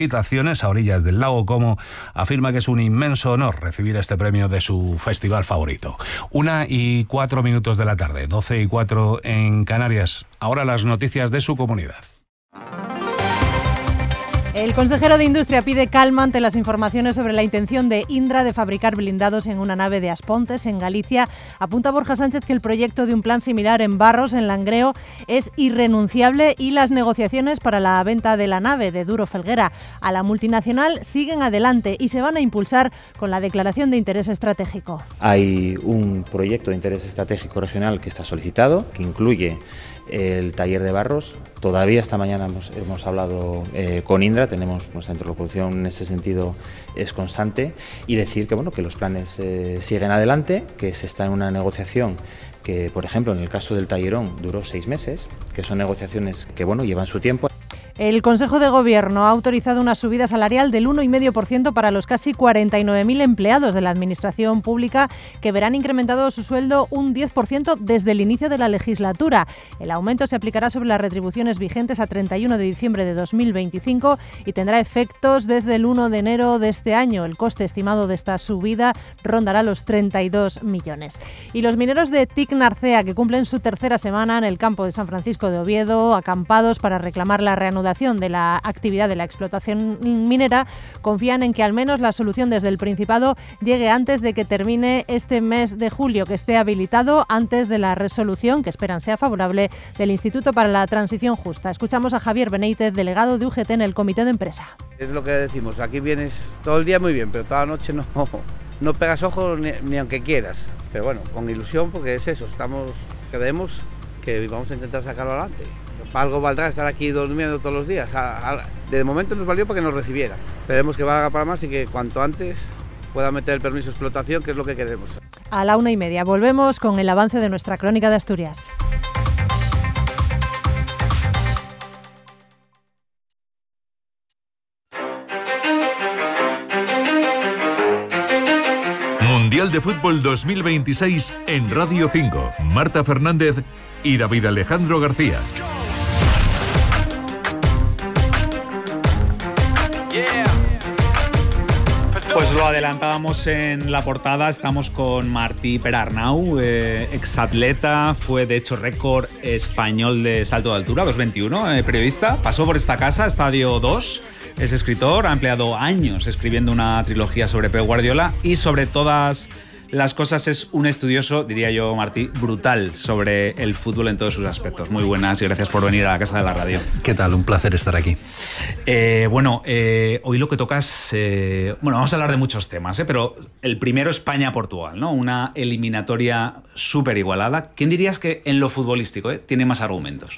Habitaciones a orillas del lago Como, afirma que es un inmenso honor recibir este premio de su festival favorito. 1:04 de la tarde, 12:04 en Canarias. Ahora las noticias de su comunidad. El consejero de Industria pide calma ante las informaciones sobre la intención de Indra de fabricar blindados en una nave de Aspontes, en Galicia. Apunta Borja Sánchez que el proyecto de un plan similar en Barros, en Langreo, es irrenunciable y las negociaciones para la venta de la nave de Duro Felguera a la multinacional siguen adelante y se van a impulsar con la declaración de interés estratégico. Hay un proyecto de interés estratégico regional que está solicitado, que incluye el taller de Barros. Todavía esta mañana hemos hablado con Indra, tenemos nuestra interlocución en ese sentido es constante, y decir que que los planes siguen adelante, que se está en una negociación que, por ejemplo, en el caso del tallerón duró 6 meses, que son negociaciones que llevan su tiempo. El Consejo de Gobierno ha autorizado una subida salarial del 1,5% para los casi 49.000 empleados de la Administración Pública, que verán incrementado su sueldo un 10% desde el inicio de la legislatura. El aumento se aplicará sobre las retribuciones vigentes a 31 de diciembre de 2025 y tendrá efectos desde el 1 de enero de este año. El coste estimado de esta subida rondará los 32 millones. Y los mineros de TIC Narcea, que cumplen su tercera semana en el campo de San Francisco de Oviedo, acampados para reclamar la reanudación de la actividad de la explotación minera, confían en que al menos la solución desde el Principado llegue antes de que termine este mes de julio, que esté habilitado antes de la resolución, que esperan sea favorable, del Instituto para la Transición Justa. Escuchamos a Javier Benítez, delegado de UGT en el Comité de Empresa. Es lo que decimos, aquí vienes todo el día muy bien, pero toda la noche no pegas ojos ni aunque quieras. Pero bueno, con ilusión, porque es eso, creemos que vamos a intentar sacarlo adelante. Algo valdrá estar aquí durmiendo todos los días. De momento nos valió para que nos recibiera. Esperemos que valga para más y que cuanto antes pueda meter el permiso de explotación, que es lo que queremos. A la 1:30 volvemos con el avance de nuestra crónica de Asturias. Mundial de Fútbol 2026 en Radio 5. Marta Fernández y David Alejandro García. Pues lo adelantábamos en la portada, estamos con Martí Perarnau, exatleta, fue de hecho récord español de salto de altura, 2.21, periodista, pasó por esta casa, Estadio 2, es escritor, ha empleado años escribiendo una trilogía sobre Pep Guardiola y sobre todas las cosas es un estudioso, diría yo, Martí, brutal sobre el fútbol en todos sus aspectos. Muy buenas y gracias por venir a la Casa de la Radio. ¿Qué tal? Un placer estar aquí. Hoy lo que tocas... vamos a hablar de muchos temas, pero el primero España-Portugal, ¿no? Una eliminatoria súper igualada. ¿Quién dirías que en lo futbolístico tiene más argumentos?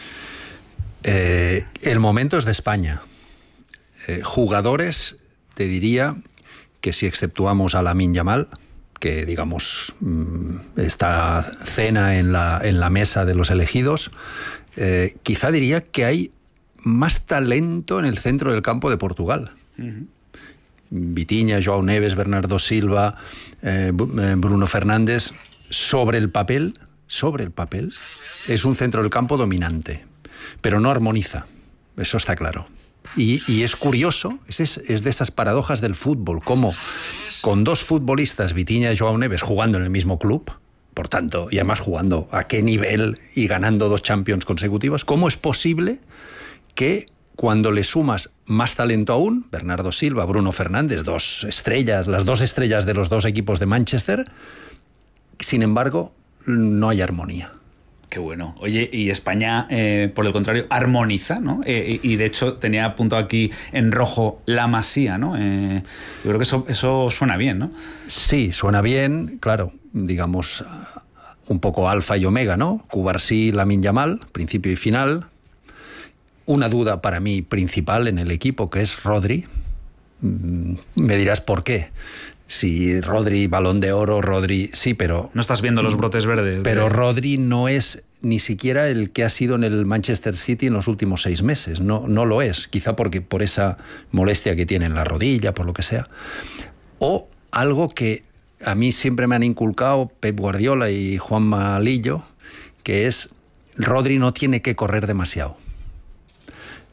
El momento es de España. Jugadores, te diría que si exceptuamos a Lamine Yamal, que digamos está cena en la mesa de los elegidos, quizá diría que hay más talento en el centro del campo de Portugal. Uh-huh. Vitinha, João Neves, Bernardo Silva, Bruno Fernández, sobre el papel, es un centro del campo dominante, pero no armoniza, eso está claro. Y es curioso, es de esas paradojas del fútbol, como con dos futbolistas, Vitinha y João Neves, jugando en el mismo club, por tanto, y además jugando a qué nivel y ganando 2 Champions consecutivas, ¿cómo es posible que cuando le sumas más talento aún, Bernardo Silva, Bruno Fernández, las dos estrellas de los 2 equipos de Manchester, sin embargo, no hay armonía? Qué bueno. Oye, y España, por el contrario, armoniza, ¿no? Y de hecho tenía apuntado aquí en rojo la Masía, ¿no? Yo creo que eso suena bien, ¿no? Sí, suena bien, claro, digamos, un poco alfa y omega, ¿no? Cubarsí, Lamine Yamal, principio y final. Una duda para mí principal en el equipo, que es Rodri. Me dirás por qué. Si Rodri, Balón de Oro, Rodri... Sí, pero... No estás viendo los brotes verdes. Pero Rodri no es ni siquiera el que ha sido en el Manchester City en los últimos 6 meses. No lo es. Quizá por esa molestia que tiene en la rodilla, por lo que sea. O algo que a mí siempre me han inculcado Pep Guardiola y Juanma Lillo, que es Rodri no tiene que correr demasiado.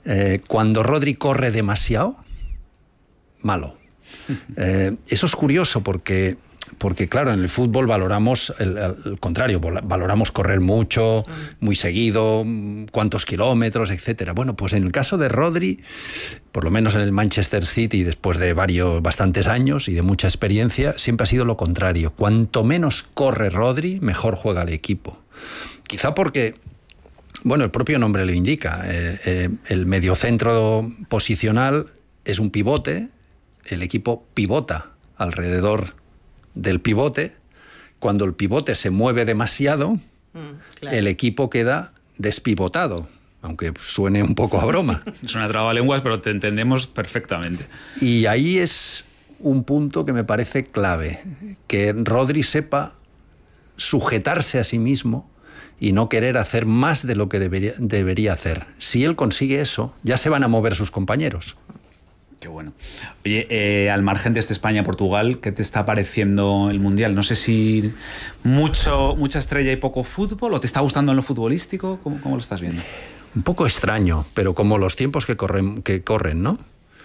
Cuando Rodri corre demasiado, malo. Eso es curioso porque claro, en el fútbol valoramos el contrario, valoramos correr mucho, muy seguido, cuántos kilómetros, etcétera. Bueno, pues en el caso de Rodri, por lo menos en el Manchester City, después de bastantes años y de mucha experiencia, siempre ha sido lo contrario. Cuanto menos corre Rodri, mejor juega el equipo. Quizá porque, bueno, el propio nombre lo indica, el mediocentro posicional es un pivote, el equipo pivota alrededor del pivote. Cuando el pivote se mueve demasiado, claro, el equipo queda despivotado, aunque suene un poco a broma. Es una trabalenguas, pero te entendemos perfectamente. Y ahí es un punto que me parece clave, que Rodri sepa sujetarse a sí mismo y no querer hacer más de lo que debería hacer. Si él consigue eso, ya se van a mover sus compañeros. Qué bueno. Oye, al margen de este España-Portugal, ¿qué te está pareciendo el Mundial? No sé si mucha estrella y poco fútbol, ¿o te está gustando en lo futbolístico? ¿Cómo lo estás viendo? Un poco extraño, pero como los tiempos que corren, ¿no?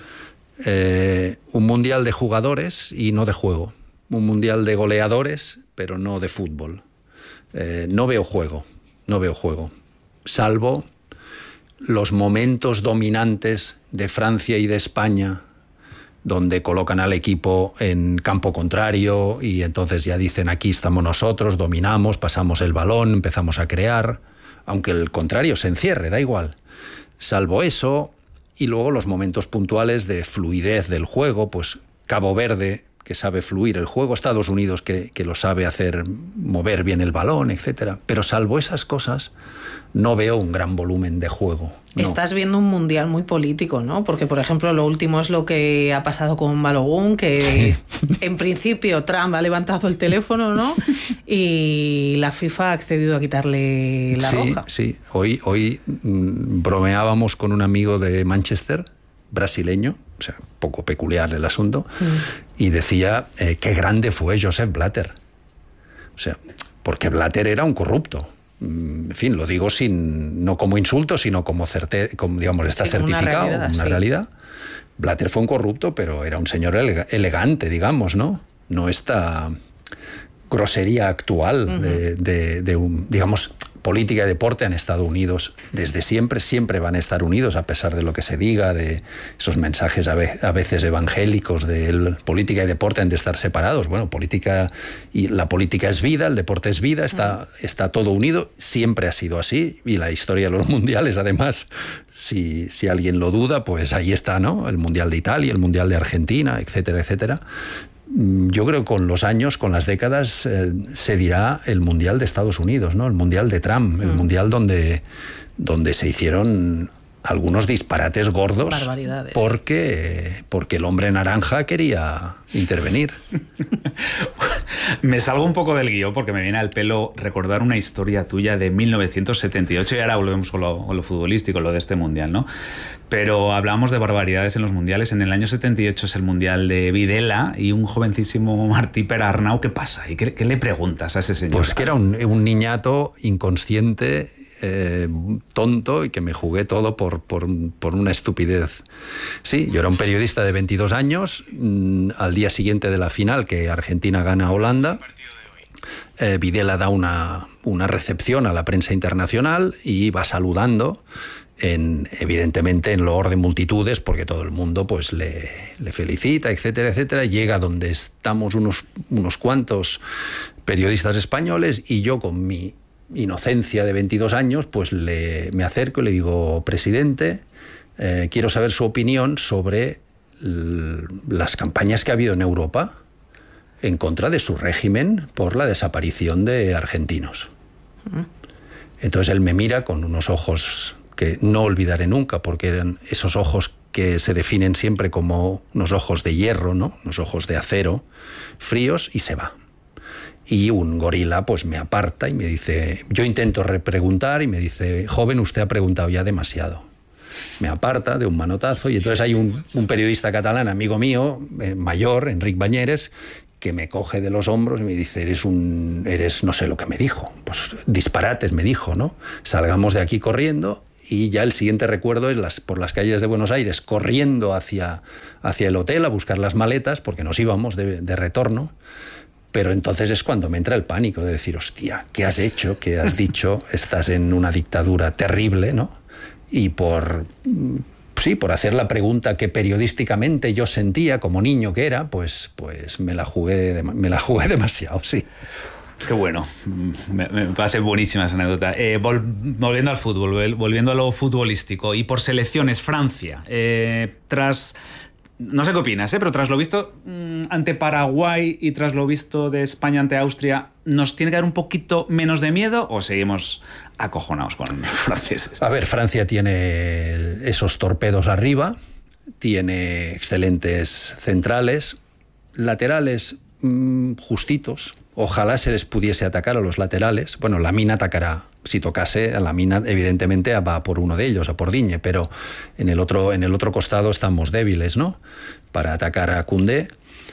Un Mundial de jugadores y no de juego. Un Mundial de goleadores, pero no de fútbol. No veo juego, salvo los momentos dominantes de Francia y de España, donde colocan al equipo en campo contrario y entonces ya dicen, aquí estamos nosotros, dominamos, pasamos el balón, empezamos a crear, aunque el contrario se encierre, da igual. Salvo eso, y luego los momentos puntuales de fluidez del juego, pues Cabo Verde, que sabe fluir el juego, Estados Unidos, que lo sabe hacer, mover bien el balón, etcétera. Pero salvo esas cosas, no veo un gran volumen de juego. No. Estás viendo un mundial muy político, ¿no? Porque, por ejemplo, lo último es lo que ha pasado con Balogun, que en principio Trump ha levantado el teléfono, ¿no? Y la FIFA ha accedido a quitarle la roja. Sí, hoy bromeábamos con un amigo de Manchester, brasileño, o sea, poco peculiar el asunto, y decía qué grande fue Joseph Blatter. O sea, porque Blatter era un corrupto. En fin, lo digo no como insulto, sino como digamos, está certificado, una realidad. Blatter fue un corrupto, pero era un señor elegante, digamos, ¿no? No esta grosería actual de digamos, política y deporte han estado unidos desde siempre van a estar unidos, a pesar de lo que se diga, de esos mensajes a veces evangélicos de política y deporte han de estar separados. Bueno, la política es vida, el deporte es vida, está todo unido, siempre ha sido así, y la historia de los mundiales, además, si alguien lo duda, pues ahí está, ¿no? El Mundial de Italia, el Mundial de Argentina, etcétera, etcétera. Yo creo que con los años, con las décadas, se dirá el Mundial de Estados Unidos, ¿no? El Mundial de Trump, el Mundial donde se hicieron algunos disparates gordos. Barbaridades. Porque el hombre naranja quería intervenir. Me salgo un poco del guión porque me viene al pelo recordar una historia tuya de 1978 y ahora volvemos con lo futbolístico, lo de este Mundial, ¿no? Pero hablamos de barbaridades en los mundiales. En el año 78 es el Mundial de Videla y un jovencísimo Martí Perarnau. ¿Qué pasa? ¿Y qué le preguntas a ese señor? Pues que era un niñato inconsciente, tonto, y que me jugué todo por una estupidez. Sí, yo era un periodista de 22 años. Al día siguiente de la final, que Argentina gana a Holanda, Videla da una recepción a la prensa internacional y va saludando, evidentemente en loor de multitudes, porque todo el mundo pues le felicita, etcétera, etcétera. Llega donde estamos unos cuantos periodistas españoles y yo, con mi inocencia de 22 años, pues me acerco y le digo: presidente, quiero saber su opinión sobre las campañas que ha habido en Europa en contra de su régimen por la desaparición de argentinos. Entonces él me mira con unos ojos que no olvidaré nunca, porque eran esos ojos que se definen siempre como unos ojos de hierro, ¿no? Unos ojos de acero, fríos, y se va. Y un gorila pues me aparta y me dice, yo intento repreguntar y me dice: joven, usted ha preguntado ya demasiado. Me aparta de un manotazo, y entonces hay un periodista catalán, amigo mío, mayor, Enric Bañeres, que me coge de los hombros y me dice: eres no sé lo que me dijo, pues disparates me dijo, ¿no? Salgamos de aquí corriendo. y ya el siguiente recuerdo es por las calles de Buenos Aires corriendo hacia el hotel a buscar las maletas, porque nos íbamos de retorno. Pero entonces es cuando me entra el pánico de decir, hostia, ¿qué has hecho? ¿Qué has dicho? Estás en una dictadura terrible, ¿no? Y por hacer la pregunta que periodísticamente yo sentía como niño que era, pues me la jugué demasiado, sí. Qué bueno, me parece buenísima esa anécdota. Volviendo al fútbol, volviendo a lo futbolístico, y por selecciones, Francia, no sé qué opinas, pero tras lo visto ante Paraguay y tras lo visto de España ante Austria, ¿nos tiene que dar un poquito menos de miedo o seguimos acojonados con los franceses? A ver, Francia tiene esos torpedos arriba, tiene excelentes centrales, laterales justitos. Ojalá se les pudiese atacar a los laterales. Bueno, Lamine atacará. Si tocase, Lamine evidentemente va por uno de ellos, a por Digne, pero en el otro costado estamos débiles, ¿no? Para atacar a Koundé.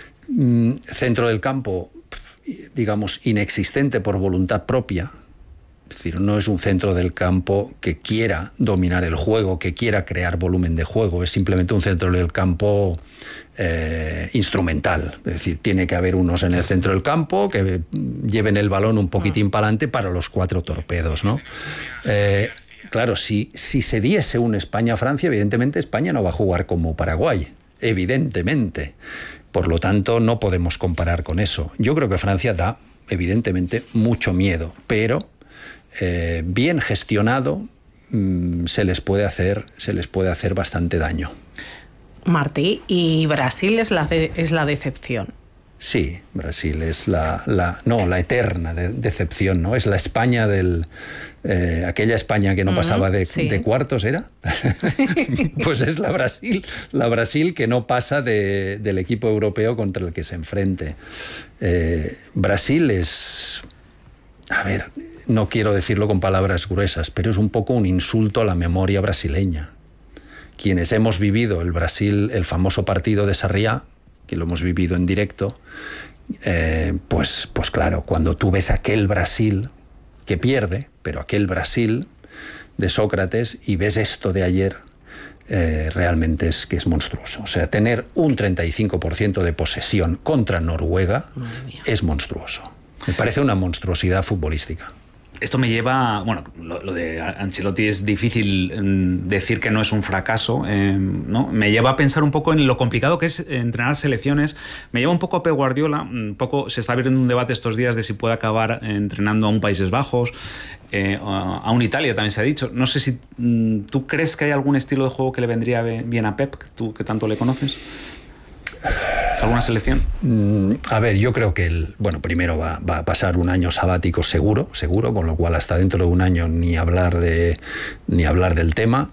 Centro del campo, digamos, inexistente por voluntad propia. Es decir, no es un centro del campo que quiera dominar el juego, que quiera crear volumen de juego. Es simplemente un centro del campo instrumental. Es decir, tiene que haber unos en el centro del campo que lleven el balón un poquitín para adelante para los 4 torpedos, ¿no? Claro, si se diese un España-Francia, evidentemente España no va a jugar como Paraguay, evidentemente. Por lo tanto, no podemos comparar con eso. Yo creo que Francia da, evidentemente, mucho miedo, pero bien gestionado se les puede hacer bastante daño. Martí, ¿y Brasil es la decepción? Sí, Brasil es la eterna decepción, ¿no? Es la España aquella España que no pasaba de cuartos, ¿era? Pues es la Brasil que no pasa del equipo europeo contra el que se enfrente. Brasil es, a ver, no quiero decirlo con palabras gruesas, pero es un poco un insulto a la memoria brasileña. Quienes hemos vivido el famoso partido de Sarriá, que lo hemos vivido en directo, pues claro, cuando tú ves aquel Brasil que pierde, pero aquel Brasil de Sócrates, y ves esto de ayer, realmente es que es monstruoso. O sea, tener un 35% de posesión contra Noruega es monstruoso. Me parece una monstruosidad futbolística. Esto me lleva, bueno, lo de Ancelotti es difícil decir que no es un fracaso, ¿no? Me lleva a pensar un poco en lo complicado que es entrenar selecciones. Me lleva un poco a Pep Guardiola, un poco se está abriendo un debate estos días de si puede acabar entrenando a un Países Bajos, a un Italia también se ha dicho. No sé si tú crees que hay algún estilo de juego que le vendría bien a Pep, tú que tanto le conoces. ¿Alguna selección? A ver, yo creo que primero va a pasar un año sabático seguro, con lo cual hasta dentro de un año ni hablar del tema.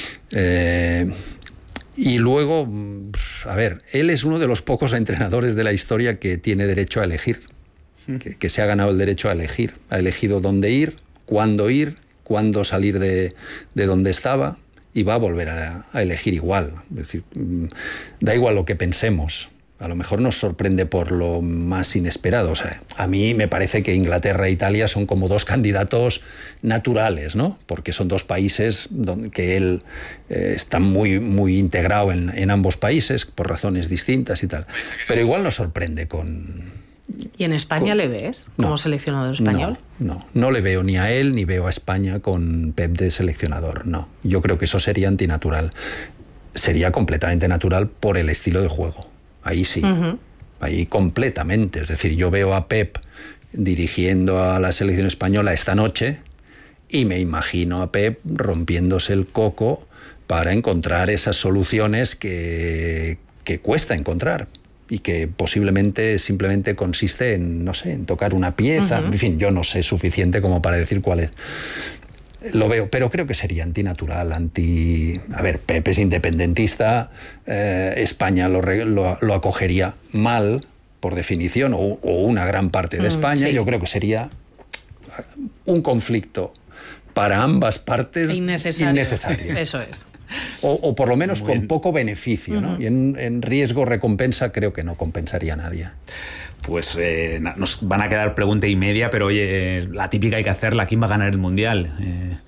Y luego, a ver, él es uno de los pocos entrenadores de la historia que tiene derecho a elegir, que se ha ganado el derecho a elegir. Ha elegido dónde ir, cuándo salir de donde estaba, y va a volver a elegir igual. Es decir, da igual lo que pensemos. A lo mejor nos sorprende por lo más inesperado. O sea, a mí me parece que Inglaterra e Italia son como dos candidatos naturales, ¿no? Porque son dos países que él está muy, muy integrado en ambos países por razones distintas y tal. Pero igual nos sorprende con... ¿Y en España le ves como seleccionador español? No le veo ni a él ni veo a España con Pep de seleccionador, no. Yo creo que eso sería antinatural. Sería completamente natural por el estilo de juego. Ahí sí, ahí completamente. Es decir, yo veo a Pep dirigiendo a la selección española esta noche y me imagino a Pep rompiéndose el coco para encontrar esas soluciones que cuesta encontrar y que posiblemente simplemente consiste en, no sé, en tocar una pieza. En fin, yo no sé suficiente como para decir cuál es. Lo veo, pero creo que sería antinatural, A ver, Pep es independentista, España lo acogería mal, por definición, o una gran parte de España. Sí. Yo creo que sería un conflicto para ambas partes innecesario. Eso es. O por lo menos con poco beneficio, ¿no? Y en riesgo-recompensa creo que no compensaría a nadie. Pues nos van a quedar pregunta y media, pero oye, la típica hay que hacerla. ¿Quién va a ganar el Mundial?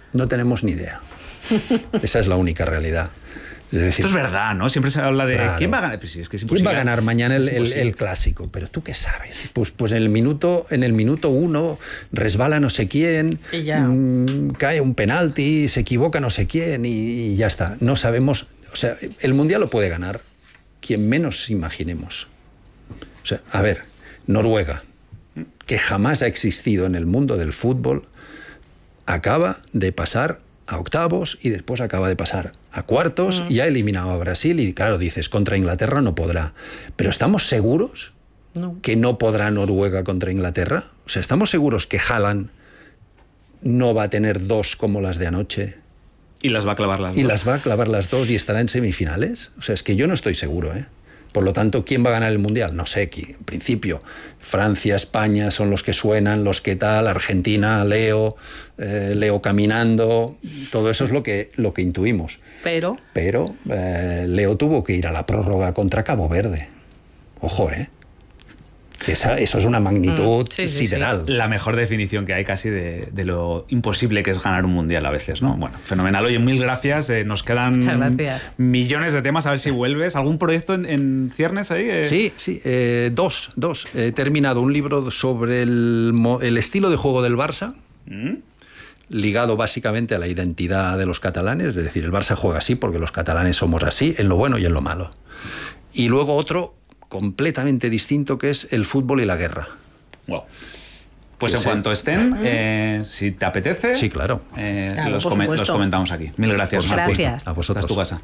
No tenemos ni idea. Esa es la única realidad. Es decir, esto es verdad, ¿no? Siempre se habla de claro, quién va a ganar. Pues sí, es que es ¿quién va a ganar mañana es el clásico? Pero tú qué sabes. Pues en el minuto 1 resbala no sé quién, cae un penalti, se equivoca no sé quién y ya está. No sabemos. O sea, el mundial lo puede ganar quien menos imaginemos. O sea, a ver, Noruega, que jamás ha existido en el mundo del fútbol, acaba de pasar a octavos y después acaba de pasar a cuartos y ha eliminado a Brasil y claro, dices, contra Inglaterra no podrá. Pero ¿estamos seguros que no podrá Noruega contra Inglaterra? O sea, ¿estamos seguros que Haaland no va a tener 2 como las de anoche? Y las va a clavar las dos. Y las va a clavar las 2 y estará en semifinales. O sea, es que yo no estoy seguro, ¿eh? Por lo tanto, ¿quién va a ganar el Mundial? No sé, en principio, Francia, España son los que suenan, los que tal, Argentina, Leo caminando, todo eso es lo que intuimos. Pero Leo tuvo que ir a la prórroga contra Cabo Verde. Ojo, que eso es una magnitud sideral. La mejor definición que hay casi de lo imposible que es ganar un mundial a veces, ¿no? Bueno, fenomenal. Oye, mil gracias. Nos quedan millones de temas. A ver si vuelves. ¿Algún proyecto en ciernes ahí? Sí. Dos. He terminado un libro sobre el estilo de juego del Barça, ligado básicamente a la identidad de los catalanes. Es decir, el Barça juega así porque los catalanes somos así, en lo bueno y en lo malo. Y luego otro completamente distinto, que es el fútbol y la guerra. Wow. Pues en cuanto estén, si te apetece, sí, claro. Los comentamos aquí. Mil gracias, Marcos. Gracias. A vosotros. Esta es tu casa.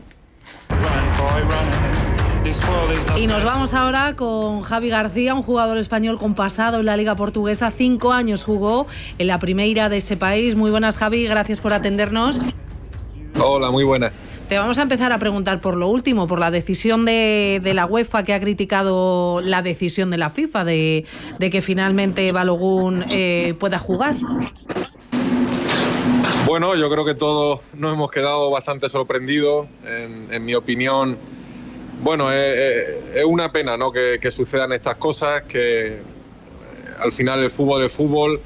Y nos vamos ahora con Javi García, un jugador español con pasado en la Liga Portuguesa. 5 años jugó en la Primeira de ese país. Muy buenas, Javi. Gracias por atendernos. Hola, muy buenas. Te vamos a empezar a preguntar por lo último, por la decisión de la UEFA, que ha criticado la decisión de la FIFA de que finalmente Balogun pueda jugar. Bueno, yo creo que todos nos hemos quedado bastante sorprendidos. En mi opinión, bueno, es una pena, ¿no?, que sucedan estas cosas, que al final el fútbol es fútbol.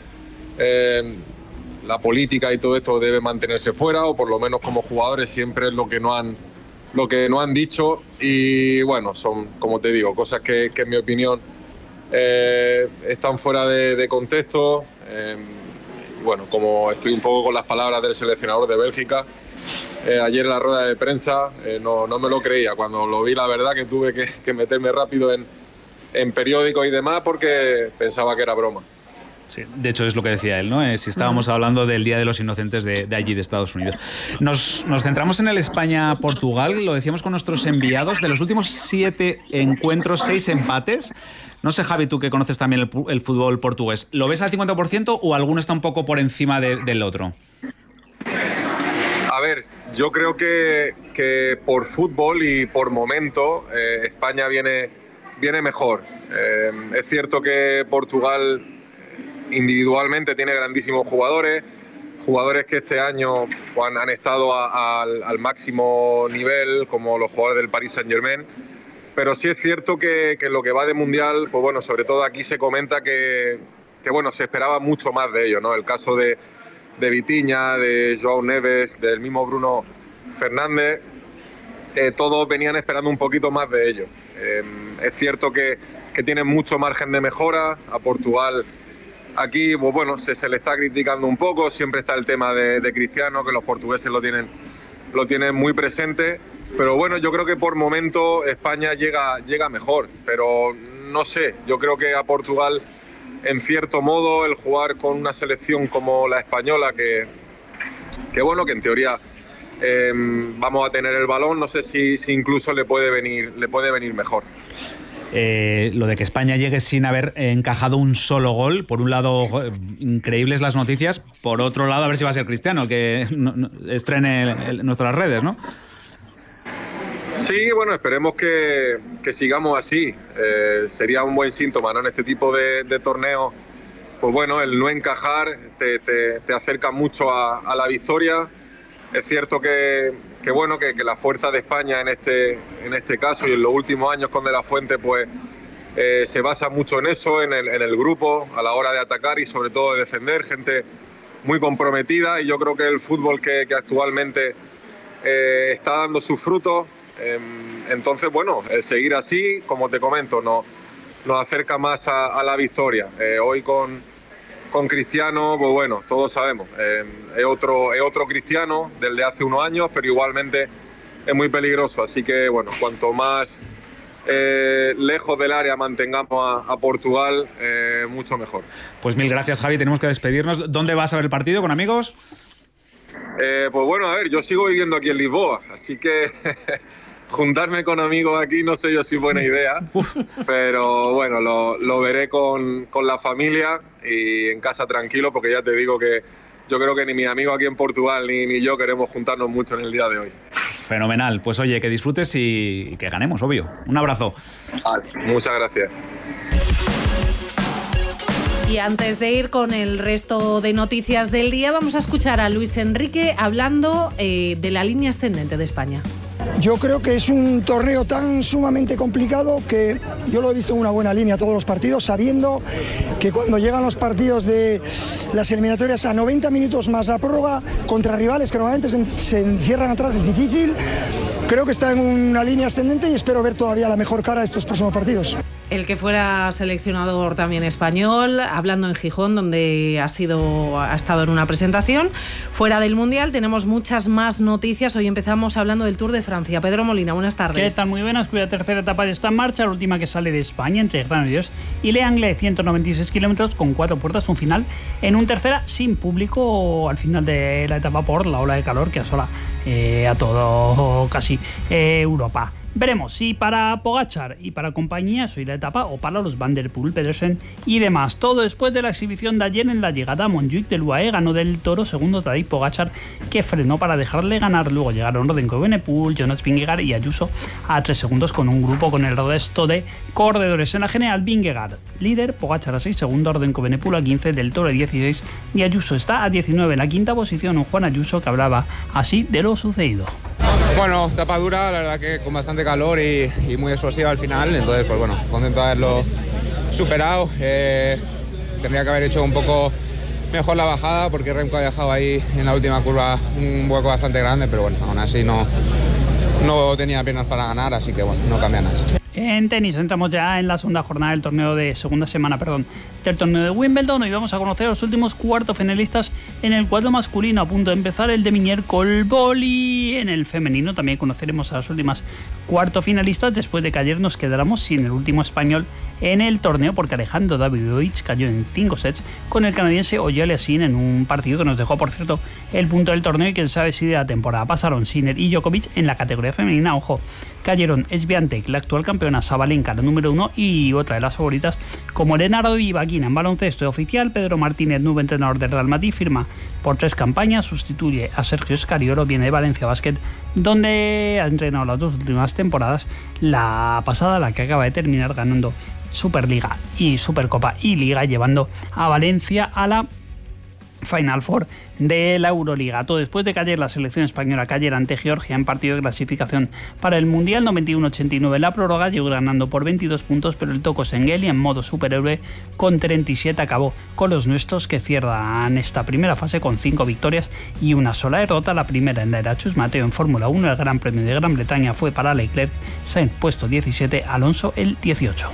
La política y todo esto debe mantenerse fuera, o por lo menos como jugadores siempre es lo que no han dicho. Y bueno, son, como te digo, cosas que en mi opinión están fuera de contexto. Bueno, como estoy un poco con las palabras del seleccionador de Bélgica, ayer en la rueda de prensa no me lo creía. Cuando lo vi, la verdad que tuve que meterme rápido en periódicos y demás, porque pensaba que era broma. Sí, de hecho es lo que decía él, ¿no? Si estábamos hablando del Día de los Inocentes de allí, de Estados Unidos. Nos centramos en el España-Portugal, lo decíamos con nuestros enviados. De los últimos 7 encuentros, 6 empates. No sé, Javi, tú que conoces también el fútbol portugués, ¿lo ves al 50% o alguno está un poco por encima del otro? A ver, yo creo que por fútbol y por momento España viene mejor. Es cierto que Portugal individualmente tiene grandísimos jugadores que este año han estado al máximo nivel, como los jugadores del Paris Saint-Germain, pero sí es cierto que lo que va de Mundial, pues bueno, sobre todo aquí se comenta que bueno, se esperaba mucho más de ellos, ¿no? El caso de Vitinha, de João Neves, del mismo Bruno Fernández, todos venían esperando un poquito más de ellos. Es cierto que tienen mucho margen de mejora. A Portugal aquí, pues bueno, se le está criticando un poco. Siempre está el tema de Cristiano, que los portugueses lo tienen muy presente. Pero bueno, yo creo que por momento España llega mejor. Pero no sé, yo creo que a Portugal, en cierto modo, el jugar con una selección como la española, que bueno, que en teoría vamos a tener el balón, no sé si incluso le puede venir mejor. Lo de que España llegue sin haber encajado un solo gol, por un lado, increíbles las noticias, por otro lado, a ver si va a ser Cristiano el que estrene nuestras redes, ¿no? Sí, bueno, esperemos que sigamos así. Sería un buen síntoma, ¿no? En este tipo de torneos, pues bueno, el no encajar te acerca mucho a la victoria. Es cierto que bueno, que la fuerza de España en este caso y en los últimos años con De La Fuente, pues se basa mucho en eso, en el grupo, a la hora de atacar y sobre todo de defender. Gente muy comprometida, y yo creo que el fútbol que actualmente está dando sus frutos. Entonces, bueno, seguir así, como te comento, nos acerca más a la victoria. Hoy con Cristiano, pues bueno, todos sabemos, es otro Cristiano del de hace unos años, pero igualmente es muy peligroso. Así que, bueno, cuanto más lejos del área mantengamos a Portugal, mucho mejor. Pues mil gracias, Javi, tenemos que despedirnos. ¿Dónde vas a ver el partido, con amigos? Pues bueno, a ver, yo sigo viviendo aquí en Lisboa, así que juntarme con amigos aquí no sé yo si es buena idea, pero bueno, lo veré con la familia y en casa tranquilo, porque ya te digo que yo creo que ni mis amigos aquí en Portugal ni yo queremos juntarnos mucho en el día de hoy. Fenomenal, pues oye, que disfrutes y que ganemos, obvio. Un abrazo. Muchas gracias. Y antes de ir con el resto de noticias del día, vamos a escuchar a Luis Enrique hablando de la línea ascendente de España. Yo creo que es un torneo tan sumamente complicado que yo lo he visto en una buena línea todos los partidos, sabiendo que cuando llegan los partidos de las eliminatorias a 90 minutos más la prórroga contra rivales que normalmente se encierran atrás es difícil. Creo que está en una línea ascendente y espero ver todavía la mejor cara de estos próximos partidos. El que fuera seleccionador también español, hablando en Gijón, donde ha estado en una presentación. Fuera del Mundial tenemos muchas más noticias. Hoy empezamos hablando del Tour de Francia. Pedro Molina, buenas tardes. ¿Qué tal? Muy buenas. Cuya tercera etapa ya está en marcha, la última que sale de España, entre Granollers y Le Anglais, 196 kilómetros con 4 puertas, un final en un tercera sin público al final de la etapa por la ola de calor que asola a todo casi Europa. Veremos si para Pogačar y para compañía soy la etapa o para los Van der Poel, Pedersen y demás. Todo después de la exhibición de ayer en la llegada a Montjuïc del UAE. Ganó del Toro, segundo Tadej Pogačar, que frenó para dejarle ganar. Luego llegaron Rodrigo Evenepoel, Jonas Vingegaard y Ayuso a 3 segundos con un grupo con el resto de corredores. En la general, Vingegaard líder, Pogačar a 6 segundos, Rodrigo Evenepoel a 15, del Toro a 16 y Ayuso está a 19. En la quinta posición, un Juan Ayuso que hablaba así de lo sucedido. Bueno, etapa dura, la verdad que con bastante calor y muy explosiva al final, entonces pues bueno, contento de haberlo superado. Tendría que haber hecho un poco mejor la bajada porque Remco ha dejado ahí en la última curva un hueco bastante grande, pero bueno, aún así no tenía piernas para ganar, así que bueno, no cambia nada. En tenis entramos ya en la segunda jornada del segunda semana del torneo de Wimbledon. Hoy vamos a conocer los últimos cuartos finalistas en el cuadro masculino. A punto de empezar el de Minier Colboli. En el femenino también conoceremos a las últimas cuartos finalistas, después de que ayer nos quedáramos sin el último español en el torneo, porque Alejandro Davidovich cayó en 5 sets con el canadiense Auger Aliassime en un partido que nos dejó, por cierto, el punto del torneo y quién sabe si de la temporada. Pasaron Sinner y Djokovic en la categoría femenina. Ojo, cayeron Swiatek, la actual campeona, Sabalenka, la número 1, y otra de las favoritas como Elena Rybakina. En baloncesto oficial, Pedro Martínez, nuevo entrenador del Real Madrid, firma por 3 campañas, sustituye a Sergio Escariolo, viene de Valencia Basket, donde ha entrenado las 2 últimas temporadas, la pasada, la que acaba de terminar ganando Superliga y Supercopa y Liga, llevando a Valencia a la Final Four de la Euroliga. Todo después de que ayer la selección española cayera ante Georgia en partido de clasificación para el Mundial 91-89 en la prórroga. Llegó ganando por 22 puntos, pero el Toko Şengeli en modo superhéroe con 37 acabó con los nuestros, que cierran esta primera fase con 5 victorias y una sola derrota. La primera en la era Chus Mateo en Fórmula 1. El Gran Premio de Gran Bretaña fue para Leclerc, Sainz puesto 17, Alonso el 18.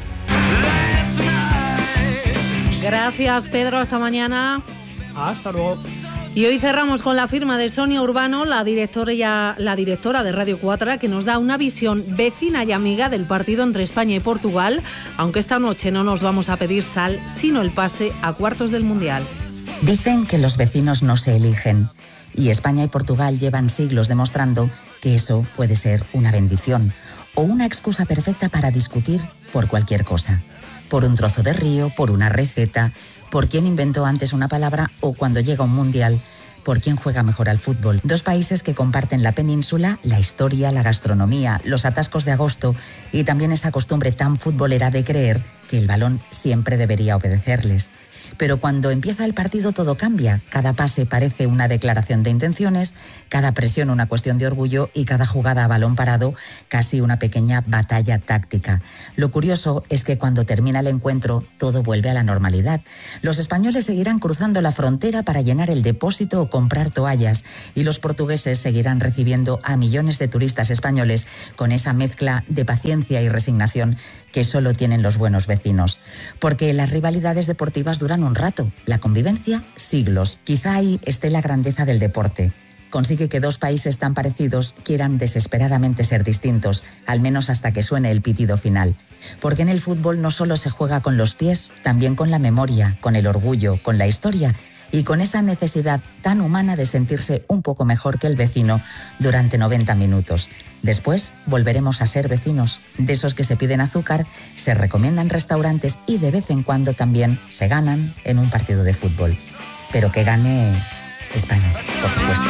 Gracias, Pedro, hasta mañana. Hasta luego. Y hoy cerramos con la firma de Sonia Urbano, la directora de Radio 4, que nos da una visión vecina y amiga del partido entre España y Portugal, aunque esta noche no nos vamos a pedir sal, sino el pase a cuartos del Mundial. Dicen que los vecinos no se eligen, y España y Portugal llevan siglos demostrando que eso puede ser una bendición o una excusa perfecta para discutir por cualquier cosa. Por un trozo de río, por una receta, por quién inventó antes una palabra o, cuando llega un mundial, por quién juega mejor al fútbol. Dos países que comparten la península, la historia, la gastronomía, los atascos de agosto y también esa costumbre tan futbolera de creer que el balón siempre debería obedecerles. Pero cuando empieza el partido todo cambia. Cada pase parece una declaración de intenciones, cada presión una cuestión de orgullo y cada jugada a balón parado casi una pequeña batalla táctica. Lo curioso es que cuando termina el encuentro todo vuelve a la normalidad. Los españoles seguirán cruzando la frontera para llenar el depósito o comprar toallas y los portugueses seguirán recibiendo a millones de turistas españoles con esa mezcla de paciencia y resignación que solo tienen los buenos vecinos. Porque las rivalidades deportivas duran un rato, la convivencia siglos. Quizá ahí esté la grandeza del deporte. Consigue que dos países tan parecidos quieran desesperadamente ser distintos, al menos hasta que suene el pitido final. Porque en el fútbol no solo se juega con los pies, también con la memoria, con el orgullo, con la historia y con esa necesidad tan humana de sentirse un poco mejor que el vecino durante 90 minutos. Después volveremos a ser vecinos, de esos que se piden azúcar, se recomiendan restaurantes y de vez en cuando también se ganan en un partido de fútbol. Pero que gane España, por supuesto.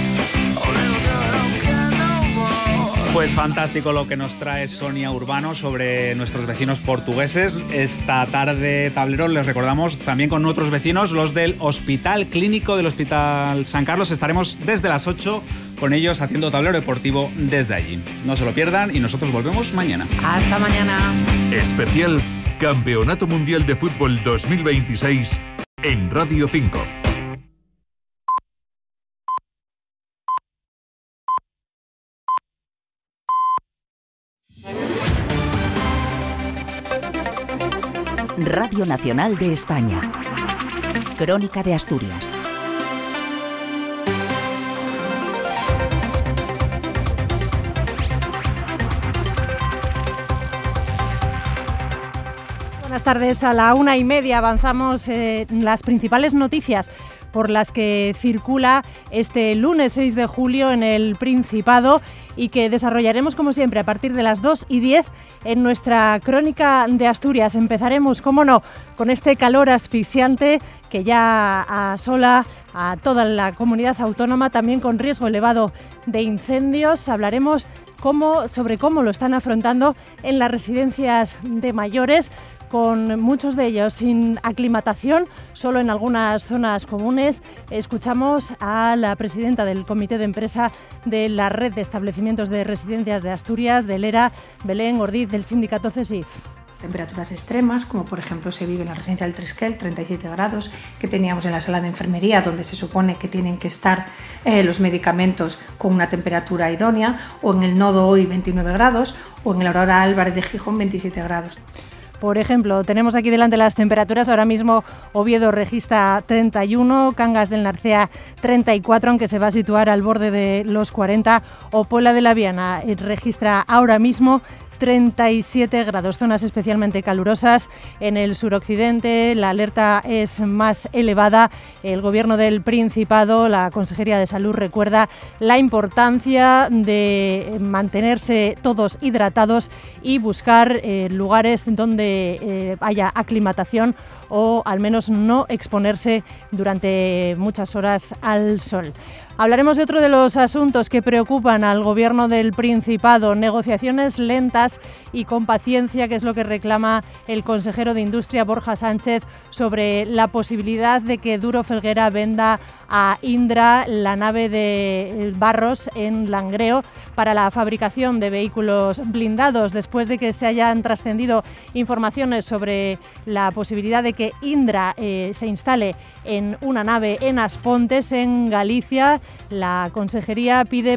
Pues fantástico lo que nos trae Sonia Urbano sobre nuestros vecinos portugueses. Esta tarde, tablero, les recordamos también con otros vecinos, los del Hospital Clínico del Hospital San Carlos. Estaremos desde las 8 con ellos haciendo tablero deportivo desde allí. No se lo pierdan y nosotros volvemos mañana. Hasta mañana. Especial Campeonato Mundial de Fútbol 2026 en Radio 5. Radio Nacional de España. Crónica de Asturias. Buenas tardes, a la 1:30 avanzamos las principales noticias por las que circula este lunes 6 de julio en el Principado y que desarrollaremos como siempre a partir de las 2:10 en nuestra Crónica de Asturias. Empezaremos, cómo no, con este calor asfixiante que ya asola a toda la comunidad autónoma, también con riesgo elevado de incendios. Hablaremos sobre cómo lo están afrontando en las residencias de mayores, con muchos de ellos sin aclimatación, solo en algunas zonas comunes. Escuchamos a la presidenta del Comité de Empresa de la Red de Establecimientos de Residencias de Asturias, del ERA, Belén Ordiz, del sindicato CESIF. Temperaturas extremas, como por ejemplo se vive en la residencia del Trisquel, 37 grados, que teníamos en la sala de enfermería, donde se supone que tienen que estar los medicamentos con una temperatura idónea, o en el Nodo hoy 29 grados, o en el Aurora Álvarez de Gijón 27 grados. Por ejemplo, tenemos aquí delante las temperaturas. Ahora mismo Oviedo registra 31, Cangas del Narcea 34, aunque se va a situar al borde de los 40, o Puebla de la Viana registra ahora mismo 37 grados, zonas especialmente calurosas. En el suroccidente la alerta es más elevada. El Gobierno del Principado, la Consejería de Salud, recuerda la importancia de mantenerse todos hidratados y buscar lugares donde haya aclimatación o al menos no exponerse durante muchas horas al sol. Hablaremos de otro de los asuntos que preocupan al Gobierno del Principado, negociaciones lentas y con paciencia, que es lo que reclama el consejero de Industria, Borja Sánchez, sobre la posibilidad de que Duro Felguera venda a Indra la nave de Barros en Langreo para la fabricación de vehículos blindados, después de que se hayan trascendido informaciones sobre la posibilidad de que Indra se instale en una nave en Aspontes, en Galicia. La consejería pide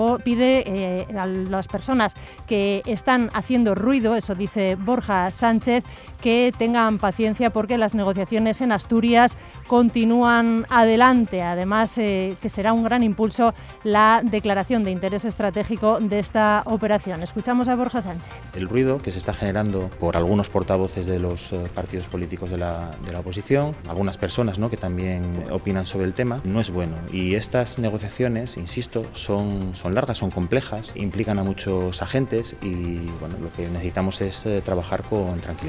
a las personas que están haciendo ruido, eso dice Borja Sánchez, que tengan paciencia porque las negociaciones en Asturias continúan adelante. Además, que será un gran impulso la declaración de interés estratégico de esta operación. Escuchamos a Borja Sánchez. El ruido que se está generando por algunos portavoces de los partidos políticos de la oposición, algunas personas, ¿no?, que también opinan sobre el tema, no es bueno. Y estas negociaciones, insisto, son largas, son complejas, implican a muchos agentes y bueno, lo que necesitamos es trabajar con tranquilidad.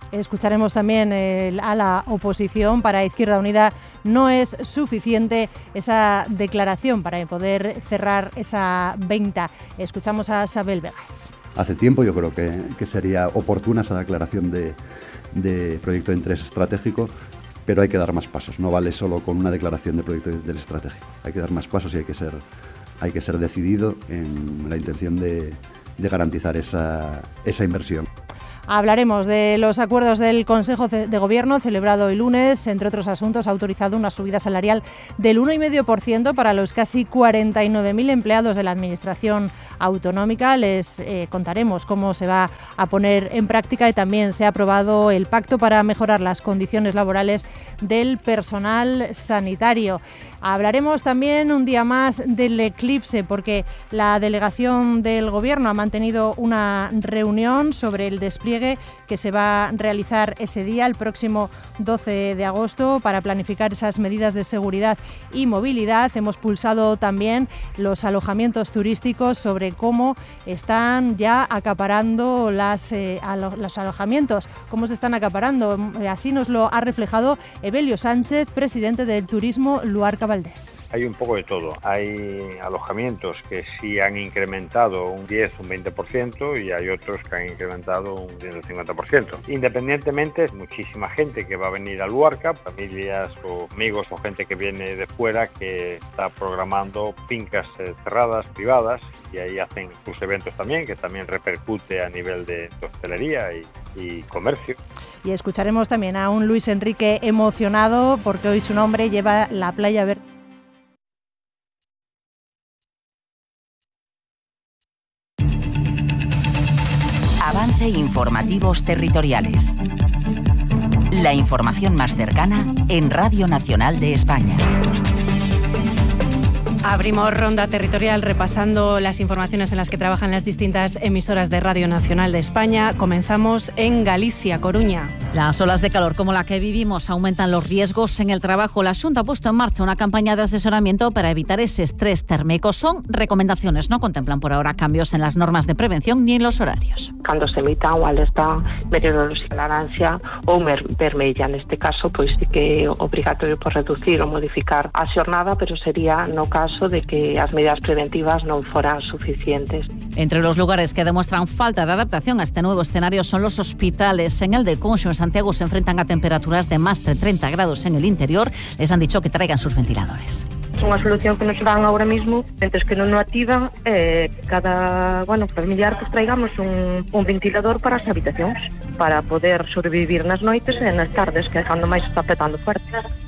Escucharemos también a la oposición. Para Izquierda Unida no es suficiente esa declaración para poder cerrar esa venta. Escuchamos a Xabel Vegas. Hace tiempo yo creo que sería oportuna esa declaración de proyecto de interés estratégico, pero hay que dar más pasos. No vale solo con una declaración de proyecto de interés estratégico. Hay que dar más pasos y hay que ser decidido en la intención de garantizar esa inversión. Hablaremos de los acuerdos del Consejo de Gobierno celebrado el lunes. Entre otros asuntos, ha autorizado una subida salarial del 1,5% para los casi 49.000 empleados de la Administración autonómica. Les contaremos cómo se va a poner en práctica, y también se ha aprobado el pacto para mejorar las condiciones laborales del personal sanitario. Hablaremos también un día más del eclipse, porque la delegación del Gobierno ha mantenido una reunión sobre el despliegue que se va a realizar ese día, el próximo 12 de agosto, para planificar esas medidas de seguridad y movilidad. Hemos pulsado también los alojamientos turísticos sobre cómo están ya acaparando los alojamientos, cómo se están acaparando. Así nos lo ha reflejado Evelio Sánchez, presidente del Turismo Luarca Valdés. Hay un poco de todo. Hay alojamientos que sí han incrementado un 10, un 20%, y hay otros que han incrementado un 50%. Independientemente, es muchísima gente que va a venir a Luarca, familias o amigos o gente que viene de fuera que está programando fincas cerradas, privadas, y ahí hacen sus eventos también, que también repercute a nivel de hostelería y comercio. Y escucharemos también a un Luis Enrique emocionado, porque hoy su nombre lleva la playa verde. Avance informativos territoriales. La información más cercana en Radio Nacional de España. Abrimos ronda territorial repasando las informaciones en las que trabajan las distintas emisoras de Radio Nacional de España. Comenzamos en Galicia, Coruña. Las olas de calor como la que vivimos aumentan los riesgos en el trabajo. La Xunta ha puesto en marcha una campaña de asesoramiento para evitar ese estrés térmico. Son recomendaciones, no contemplan por ahora cambios en las normas de prevención ni en los horarios. Cando se emita unha alerta meteorolóxica laranxa ou vermella, neste caso, pois sí que é obrigatorio por reducir ou modificar a xornada, pero sería no caso de que as medidas preventivas non foran suficientes. Entre los lugares que demuestran falta de adaptación a este nuevo escenario son los hospitales. En el de Conxo, en Santiago, se enfrentan a temperaturas de más de 30 grados en el interior. Les han dicho que traigan sus ventiladores. É unha solución que nos dan ahora mismo, mentres que non o activan, cada familiar pues traigamos un ventilador para as habitacións, para poder sobrevivir nas noites e nas tardes, que é cando máis está petando fuerte.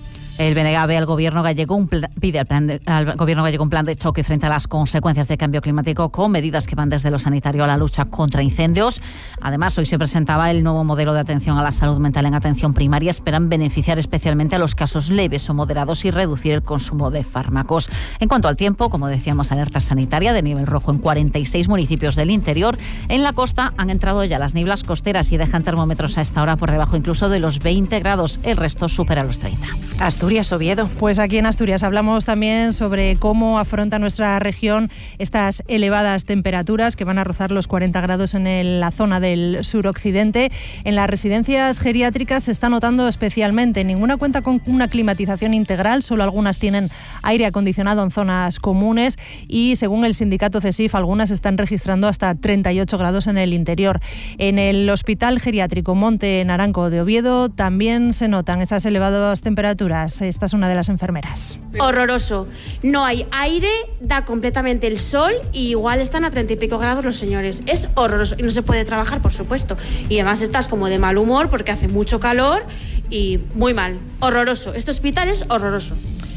El BNG ve al Gobierno gallego pide al Gobierno gallego un plan de choque frente a las consecuencias del cambio climático, con medidas que van desde lo sanitario a la lucha contra incendios. Además, hoy se presentaba el nuevo modelo de atención a la salud mental en atención primaria. Esperan beneficiar especialmente a los casos leves o moderados y reducir el consumo de fármacos. En cuanto al tiempo, como decíamos, alerta sanitaria de nivel rojo en 46 municipios del interior. En la costa han entrado ya las nieblas costeras y dejan termómetros a esta hora por debajo incluso de los 20 grados. El resto supera los 30. Asturias, Oviedo. Pues aquí en Asturias hablamos también sobre cómo afronta nuestra región estas elevadas temperaturas que van a rozar los 40 grados en la zona del suroccidente. En las residencias geriátricas se está notando especialmente. Ninguna cuenta con una climatización integral, solo algunas tienen aire acondicionado en zonas comunes, y según el sindicato CESIF, algunas están registrando hasta 38 grados en el interior. En el Hospital Geriátrico Monte Naranco de Oviedo también se notan esas elevadas temperaturas. Esta es una de las enfermeras. Horroroso. No hay aire, da completamente el sol y igual están a 30 y pico grados los señores. Es horroroso y no se puede trabajar, por supuesto. Y además estás como de mal humor porque hace mucho calor y muy mal. Horroroso. Este hospital es horroroso.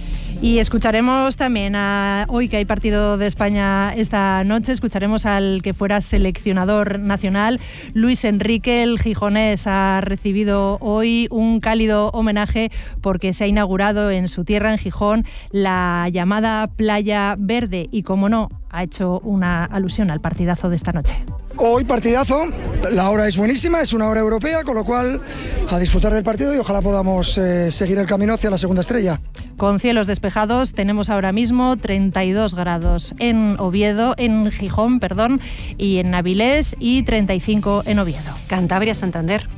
Y escucharemos también, hoy que hay partido de España esta noche, escucharemos al que fuera seleccionador nacional, Luis Enrique. El gijonés ha recibido hoy un cálido homenaje porque se ha inaugurado en su tierra, en Gijón, la llamada Playa Verde, y, como no, ha hecho una alusión al partidazo de esta noche. Hoy partidazo, la hora es buenísima, es una hora europea, con lo cual a disfrutar del partido y ojalá podamos seguir el camino hacia la segunda estrella. Con cielos despejados, tenemos ahora mismo 32 grados en Gijón, y en Avilés, y 35 en Oviedo. Cantabria, Santander.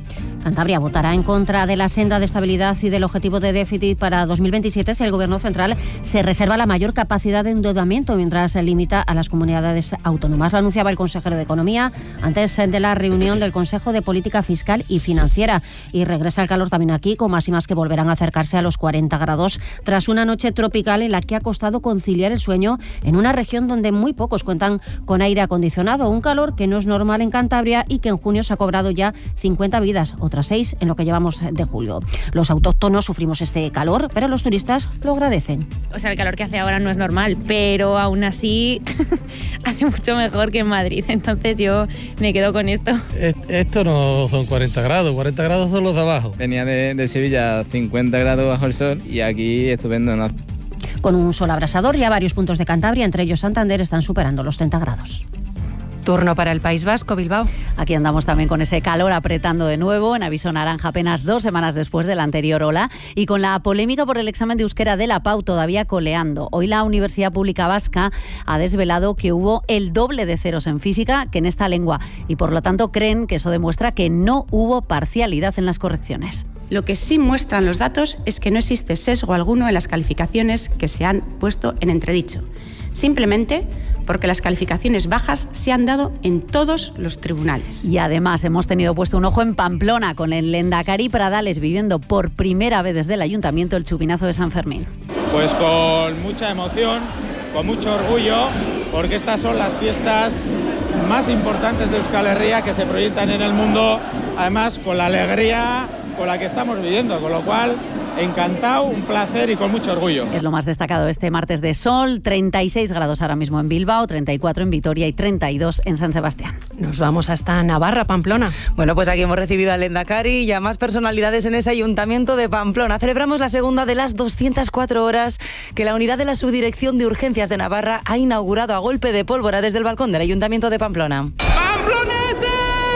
Cantabria votará en contra de la senda de estabilidad y del objetivo de déficit para 2027 si el Gobierno central se reserva la mayor capacidad de endeudamiento mientras se limita a las comunidades autónomas. Lo anunciaba el consejero de Economía antes de la reunión del Consejo de Política Fiscal y Financiera. Y regresa el calor también aquí, con máximas que volverán a acercarse a los 40 grados tras una noche tropical en la que ha costado conciliar el sueño en una región donde muy pocos cuentan con aire acondicionado. Un calor que no es normal en Cantabria y que en junio se ha cobrado ya 50 vidas, otras 6 en lo que llevamos de julio. Los autóctonos sufrimos este calor, pero los turistas lo agradecen. O sea, el calor que hace ahora no es normal, pero aún así hace mucho mejor que en Madrid. Entonces yo me quedo con esto. Esto no son 40 grados son los de abajo. Venía de Sevilla, 50 grados bajo el sol, y aquí estupendo, ¿no? Con un sol abrasador, ya varios puntos de Cantabria, entre ellos Santander, están superando los 30 grados. Turno para el País Vasco, Bilbao. Aquí andamos también con ese calor apretando de nuevo, en aviso naranja apenas 2 semanas después de la anterior ola, y con la polémica por el examen de euskera de la PAU todavía coleando. Hoy la Universidad Pública Vasca ha desvelado que hubo el doble de ceros en física que en esta lengua, y por lo tanto creen que eso demuestra que no hubo parcialidad en las correcciones. Lo que sí muestran los datos es que no existe sesgo alguno en las calificaciones que se han puesto en entredicho. Simplemente porque las calificaciones bajas se han dado en todos los tribunales. Y además hemos tenido puesto un ojo en Pamplona, con el Lehendakari Pradales viviendo por primera vez desde el Ayuntamiento el chupinazo de San Fermín. Pues con mucha emoción, con mucho orgullo, porque estas son las fiestas más importantes de Euskal Herria que se proyectan en el mundo, además con la alegría con la que estamos viviendo, con lo cual encantado, un placer y con mucho orgullo. Es lo más destacado este martes de sol, 36 grados ahora mismo en Bilbao, 34 en Vitoria y 32 en San Sebastián. Nos vamos hasta Navarra, Pamplona. Bueno, pues aquí hemos recibido al Lehendakari y a más personalidades en ese Ayuntamiento de Pamplona. Celebramos la segunda de las 204 horas que la unidad de la Subdirección de Urgencias de Navarra ha inaugurado a golpe de pólvora desde el balcón del Ayuntamiento de Pamplona. ¡Pamploneses!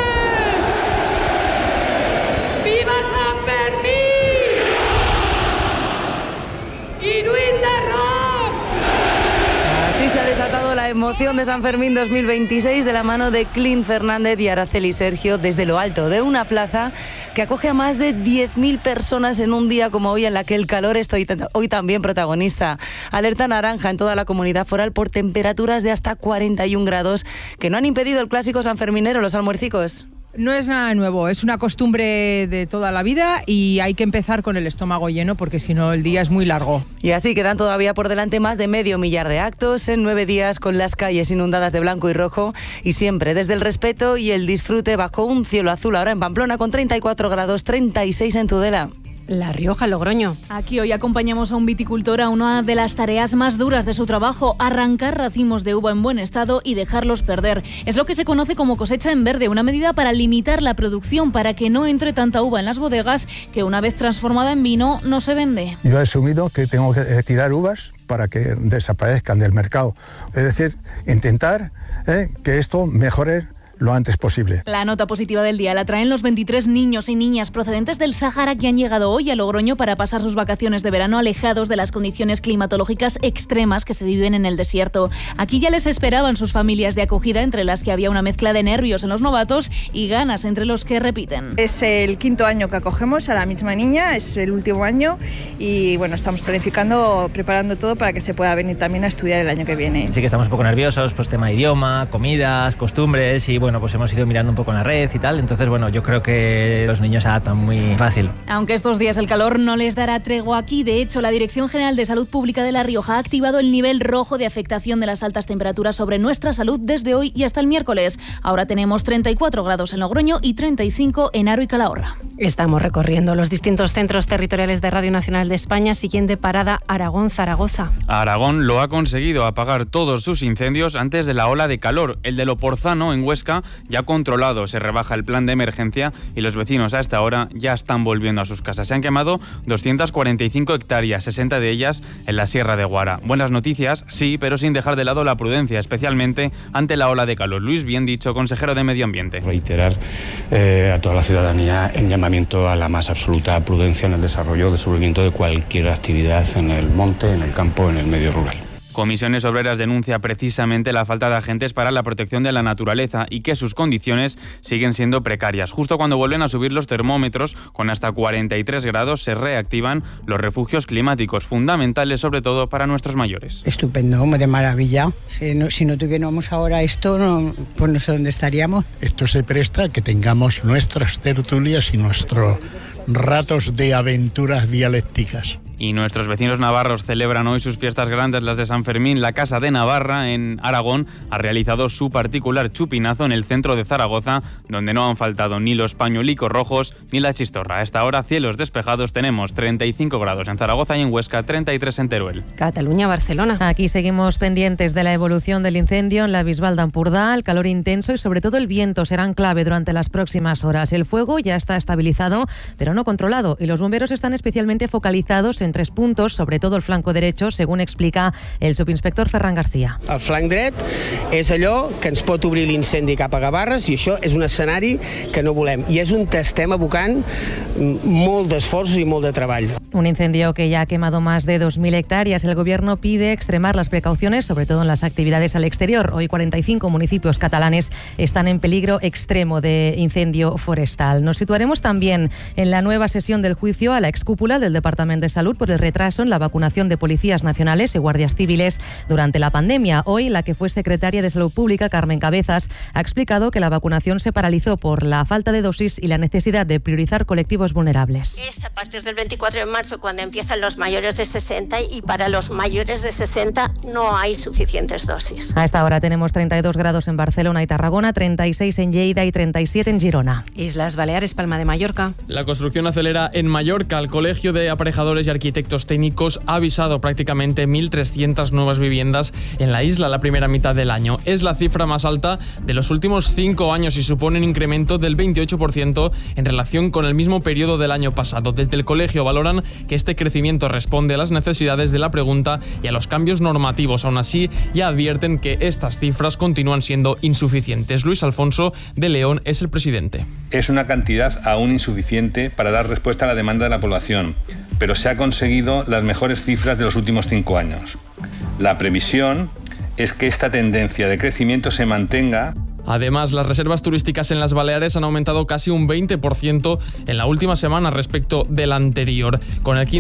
¡Viva San Fermín! Así se ha desatado la emoción de San Fermín 2026 de la mano de Clint Fernández y Araceli Sergio desde lo alto de una plaza que acoge a más de 10.000 personas en un día como hoy, en la que el calor es hoy también protagonista. Alerta naranja en toda la comunidad foral por temperaturas de hasta 41 grados que no han impedido el clásico sanferminero, los almuercicos. No es nada nuevo, es una costumbre de toda la vida y hay que empezar con el estómago lleno porque si no el día es muy largo. Y así quedan todavía por delante más de 500.000 de actos en 9 días, con las calles inundadas de blanco y rojo, y siempre desde el respeto y el disfrute bajo un cielo azul ahora en Pamplona con 34 grados, 36 en Tudela. La Rioja, Logroño. Aquí hoy acompañamos a un viticultor a una de las tareas más duras de su trabajo: arrancar racimos de uva en buen estado y dejarlos perder. Es lo que se conoce como cosecha en verde, una medida para limitar la producción, para que no entre tanta uva en las bodegas que una vez transformada en vino no se vende. Yo he asumido que tengo que tirar uvas para que desaparezcan del mercado. Es decir, intentar que esto mejore lo antes posible. La nota positiva del día la traen los 23 niños y niñas procedentes del Sáhara que han llegado hoy a Logroño para pasar sus vacaciones de verano alejados de las condiciones climatológicas extremas que se viven en el desierto. Aquí ya les esperaban sus familias de acogida, entre las que había una mezcla de nervios en los novatos y ganas entre los que repiten. Es el 5º año que acogemos a la misma niña, es el último año y bueno, estamos planificando, preparando todo para que se pueda venir también a estudiar el año que viene. Sí que estamos un poco nerviosos, pues tema de idioma, comidas, costumbres, y bueno, pues hemos ido mirando un poco en la red y tal, entonces bueno, yo creo que los niños se adaptan muy fácil. Aunque estos días el calor no les dará tregua aquí, de hecho la Dirección General de Salud Pública de La Rioja ha activado el nivel rojo de afectación de las altas temperaturas sobre nuestra salud desde hoy y hasta el miércoles. Ahora tenemos 34 grados en Logroño y 35 en Haro y Calahorra. Estamos recorriendo los distintos centros territoriales de Radio Nacional de España. Siguiente parada, Aragón, Zaragoza. Aragón lo ha conseguido apagar todos sus incendios antes de la ola de calor. El de Loporzano, en Huesca, ya controlado. Se rebaja el plan de emergencia y los vecinos a esta hora ya están volviendo a sus casas. Se han quemado 245 hectáreas, 60 de ellas en la Sierra de Guara. Buenas noticias, sí, pero sin dejar de lado la prudencia, especialmente ante la ola de calor. Luis Bien dicho, consejero de Medio Ambiente. Reiterar a toda la ciudadanía el llamamiento a la más absoluta prudencia en el desarrollo, desenvolvimiento de cualquier actividad en el monte, en el campo, en el medio rural. Comisiones Obreras denuncia precisamente la falta de agentes para la protección de la naturaleza y que sus condiciones siguen siendo precarias. Justo cuando vuelven a subir los termómetros, con hasta 43 grados, se reactivan los refugios climáticos, fundamentales sobre todo para nuestros mayores. Estupendo, de maravilla. Si no tuviéramos ahora esto, pues no sé dónde estaríamos. Esto se presta a que tengamos nuestras tertulias y nuestros ratos de aventuras dialécticas. Y nuestros vecinos navarros celebran hoy sus fiestas grandes, las de San Fermín. La Casa de Navarra, en Aragón, ha realizado su particular chupinazo en el centro de Zaragoza, donde no han faltado ni los pañuelicos rojos ni la chistorra. A esta hora, cielos despejados, tenemos 35 grados en Zaragoza y en Huesca, 33 en Teruel. Cataluña, Barcelona. Aquí seguimos pendientes de la evolución del incendio en la Bisbal d'Empordà. El calor intenso y sobre todo el viento serán clave durante las próximas horas. El fuego ya está estabilizado, pero no controlado, y los bomberos están especialmente focalizados en 3 puntos, sobre todo el flanco derecho, según explica el subinspector Ferran García. El flanc dret és allò que ens pot obrir l'incendi cap a Gavarres, i això és un escenari que no volem, i és on estem abocant molt d'esforços i molt de treball. Un incendio que ya ha quemado más de 2.000 hectáreas. El gobierno pide extremar las precauciones, sobre todo en las actividades al exterior. Hoy 45 municipios catalanes están en peligro extremo de incendio forestal. Nos situaremos también en la nueva sesión del juicio a la excúpula del Departamento de Salud por el retraso en la vacunación de policías nacionales y guardias civiles durante la pandemia. Hoy, la que fue secretaria de Salud Pública, Carmen Cabezas, ha explicado que la vacunación se paralizó por la falta de dosis y la necesidad de priorizar colectivos vulnerables. Es a partir del 24 de marzo cuando empiezan los mayores de 60 y para los mayores de 60 no hay suficientes dosis. A esta hora tenemos 32 grados en Barcelona y Tarragona, 36 en Lleida y 37 en Girona. Islas Baleares, Palma de Mallorca. La construcción acelera en Mallorca. El Colegio de Aparejadores y Arquitectos Técnicos ha avisado prácticamente 1.300 nuevas viviendas en la isla la primera mitad del año. Es la cifra más alta de los últimos 5 años y supone un incremento del 28% en relación con el mismo periodo del año pasado. Desde el colegio valoran que este crecimiento responde a las necesidades de la pregunta y a los cambios normativos. Aún así, ya advierten que estas cifras continúan siendo insuficientes. Luis Alfonso de León es el presidente. Es una cantidad aún insuficiente para dar respuesta a la demanda de la población, pero se ha conseguido las mejores cifras de los últimos 5 años. La previsión es que esta tendencia de crecimiento se mantenga. Además, las reservas turísticas en las Baleares han aumentado casi un 20% en la última semana respecto del anterior. Con el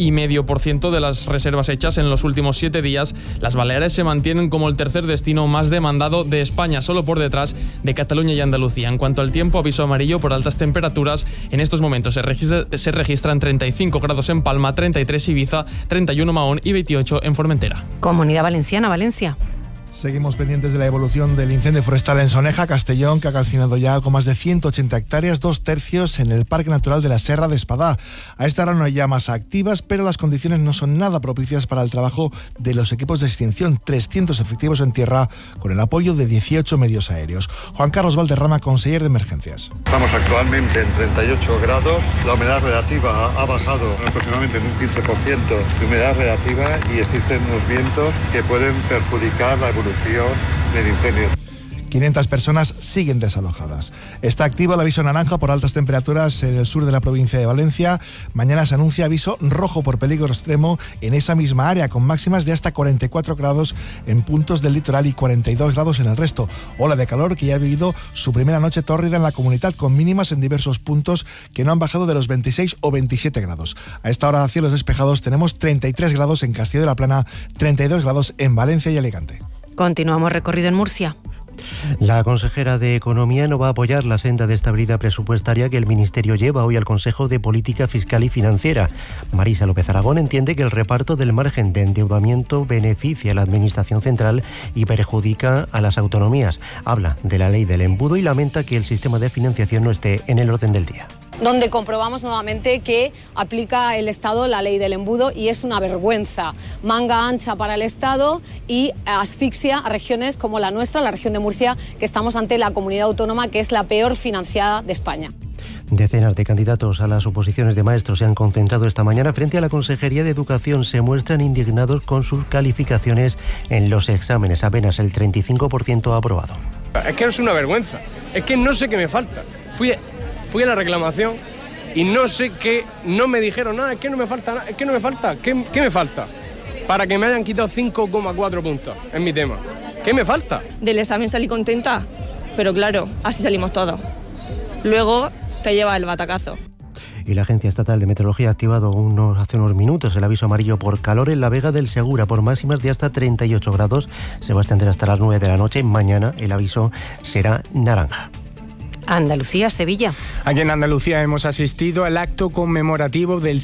15,5% de las reservas hechas en los últimos 7 días, las Baleares se mantienen como el tercer destino más demandado de España, solo por detrás de Cataluña y Andalucía. En cuanto al tiempo, aviso amarillo por altas temperaturas. En estos momentos se registran 35 grados en Palma, 33 Ibiza, 31 Mahón y 28 en Formentera. Comunidad Valenciana, Valencia. Seguimos pendientes de la evolución del incendio forestal en Soneja, Castellón, que ha calcinado ya algo más de 180 hectáreas, 2/3 en el Parque Natural de la Serra de Espadá. A esta hora no hay llamas activas, pero las condiciones no son nada propicias para el trabajo de los equipos de extinción. 300 efectivos en tierra, con el apoyo de 18 medios aéreos. Juan Carlos Valderrama, conseller de Emergencias. Estamos actualmente en 38 grados, la humedad relativa ha bajado aproximadamente en un 15% de humedad relativa y existen unos vientos que pueden perjudicar la evolución del incendio. 500 personas siguen desalojadas. Está activo el aviso naranja por altas temperaturas en el sur de la provincia de Valencia. Mañana se anuncia aviso rojo por peligro extremo en esa misma área, con máximas de hasta 44 grados en puntos del litoral y 42 grados en el resto. Ola de calor que ya ha vivido su primera noche tórrida en la comunidad, con mínimas en diversos puntos que no han bajado de los 26 o 27 grados. A esta hora, cielos despejados, tenemos 33 grados en Castillo de la Plana, 32 grados en Valencia y Alicante. Continuamos recorrido en Murcia. La consejera de Economía no va a apoyar la senda de estabilidad presupuestaria que el Ministerio lleva hoy al Consejo de Política Fiscal y Financiera. Marisa López Aragón entiende que el reparto del margen de endeudamiento beneficia a la Administración Central y perjudica a las autonomías. Habla de la ley del embudo y lamenta que el sistema de financiación no esté en el orden del día. Donde comprobamos nuevamente que aplica el Estado la ley del embudo y es una vergüenza. Manga ancha para el Estado y asfixia a regiones como la nuestra, la región de Murcia, que estamos ante la comunidad autónoma que es la peor financiada de España. Decenas de candidatos a las oposiciones de maestros se han concentrado esta mañana frente a la Consejería de Educación. Se muestran indignados con sus calificaciones en los exámenes. Apenas el 35% ha aprobado. Es que es una vergüenza. Es que no sé qué me falta. Fui a la reclamación y no sé qué, no me dijeron nada, es que no me falta nada, es que no me falta, ¿qué me falta? para que me hayan quitado 5,4 puntos en mi tema. ¿Qué me falta? Del examen salí contenta, pero claro, así salimos todos. Luego te lleva el batacazo. Y la Agencia Estatal de Meteorología ha activado hace unos minutos el aviso amarillo por calor en la Vega del Segura por máximas de hasta 38 grados. Se va a extender hasta las 9 de la noche. Mañana el aviso será naranja. Andalucía, Sevilla. Aquí en Andalucía hemos asistido al acto conmemorativo del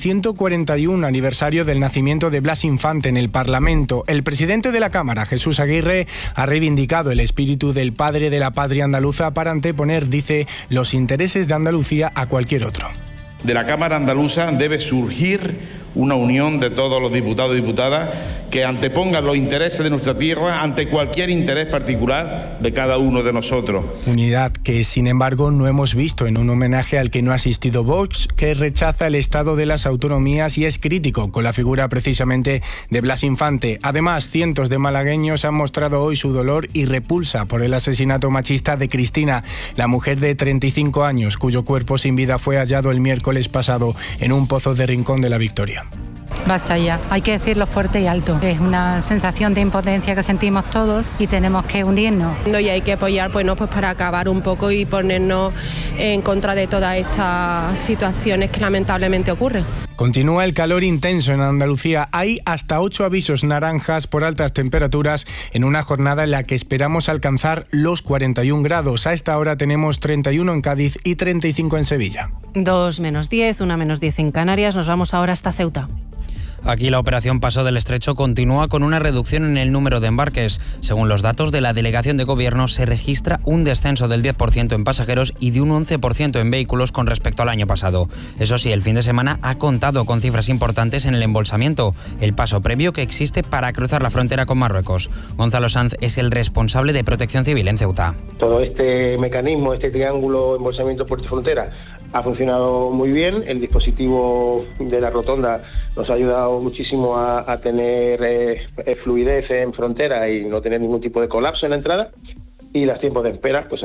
141 aniversario del nacimiento de Blas Infante en el Parlamento. El presidente de la Cámara, Jesús Aguirre, ha reivindicado el espíritu del padre de la patria andaluza para anteponer, dice, los intereses de Andalucía a cualquier otro. De la Cámara andaluza debe surgir una unión de todos los diputados y diputadas que antepongan los intereses de nuestra tierra ante cualquier interés particular de cada uno de nosotros. Unidad que, sin embargo, no hemos visto en un homenaje al que no ha asistido Vox, que rechaza el estado de las autonomías y es crítico con la figura precisamente de Blas Infante. Además, cientos de malagueños han mostrado hoy su dolor y repulsa por el asesinato machista de Cristina, la mujer de 35 años, cuyo cuerpo sin vida fue hallado el miércoles pasado en un pozo de Rincón de la Victoria. Basta ya, hay que decirlo fuerte y alto. Es una sensación de impotencia que sentimos todos y tenemos que unirnos. Y hay que apoyar pues para acabar un poco y ponernos en contra de todas estas situaciones que lamentablemente ocurren. Continúa el calor intenso en Andalucía. Hay hasta 8 avisos naranjas por altas temperaturas en una jornada en la que esperamos alcanzar los 41 grados. A esta hora tenemos 31 en Cádiz y 35 en Sevilla. 2 menos 10, 1 menos 10 en Canarias. Nos vamos ahora hasta Ceuta. Aquí la operación Paso del Estrecho continúa con una reducción en el número de embarques. Según los datos de la Delegación de Gobierno, se registra un descenso del 10% en pasajeros y de un 11% en vehículos con respecto al año pasado. Eso sí, el fin de semana ha contado con cifras importantes en el embolsamiento, el paso previo que existe para cruzar la frontera con Marruecos. Gonzalo Sanz es el responsable de Protección Civil en Ceuta. Todo este mecanismo, este triángulo embolsamiento puerto-frontera, ha funcionado muy bien. El dispositivo de la rotonda nos ha ayudado muchísimo a tener fluidez en frontera y no tener ningún tipo de colapso en la entrada. Y los tiempos de espera pues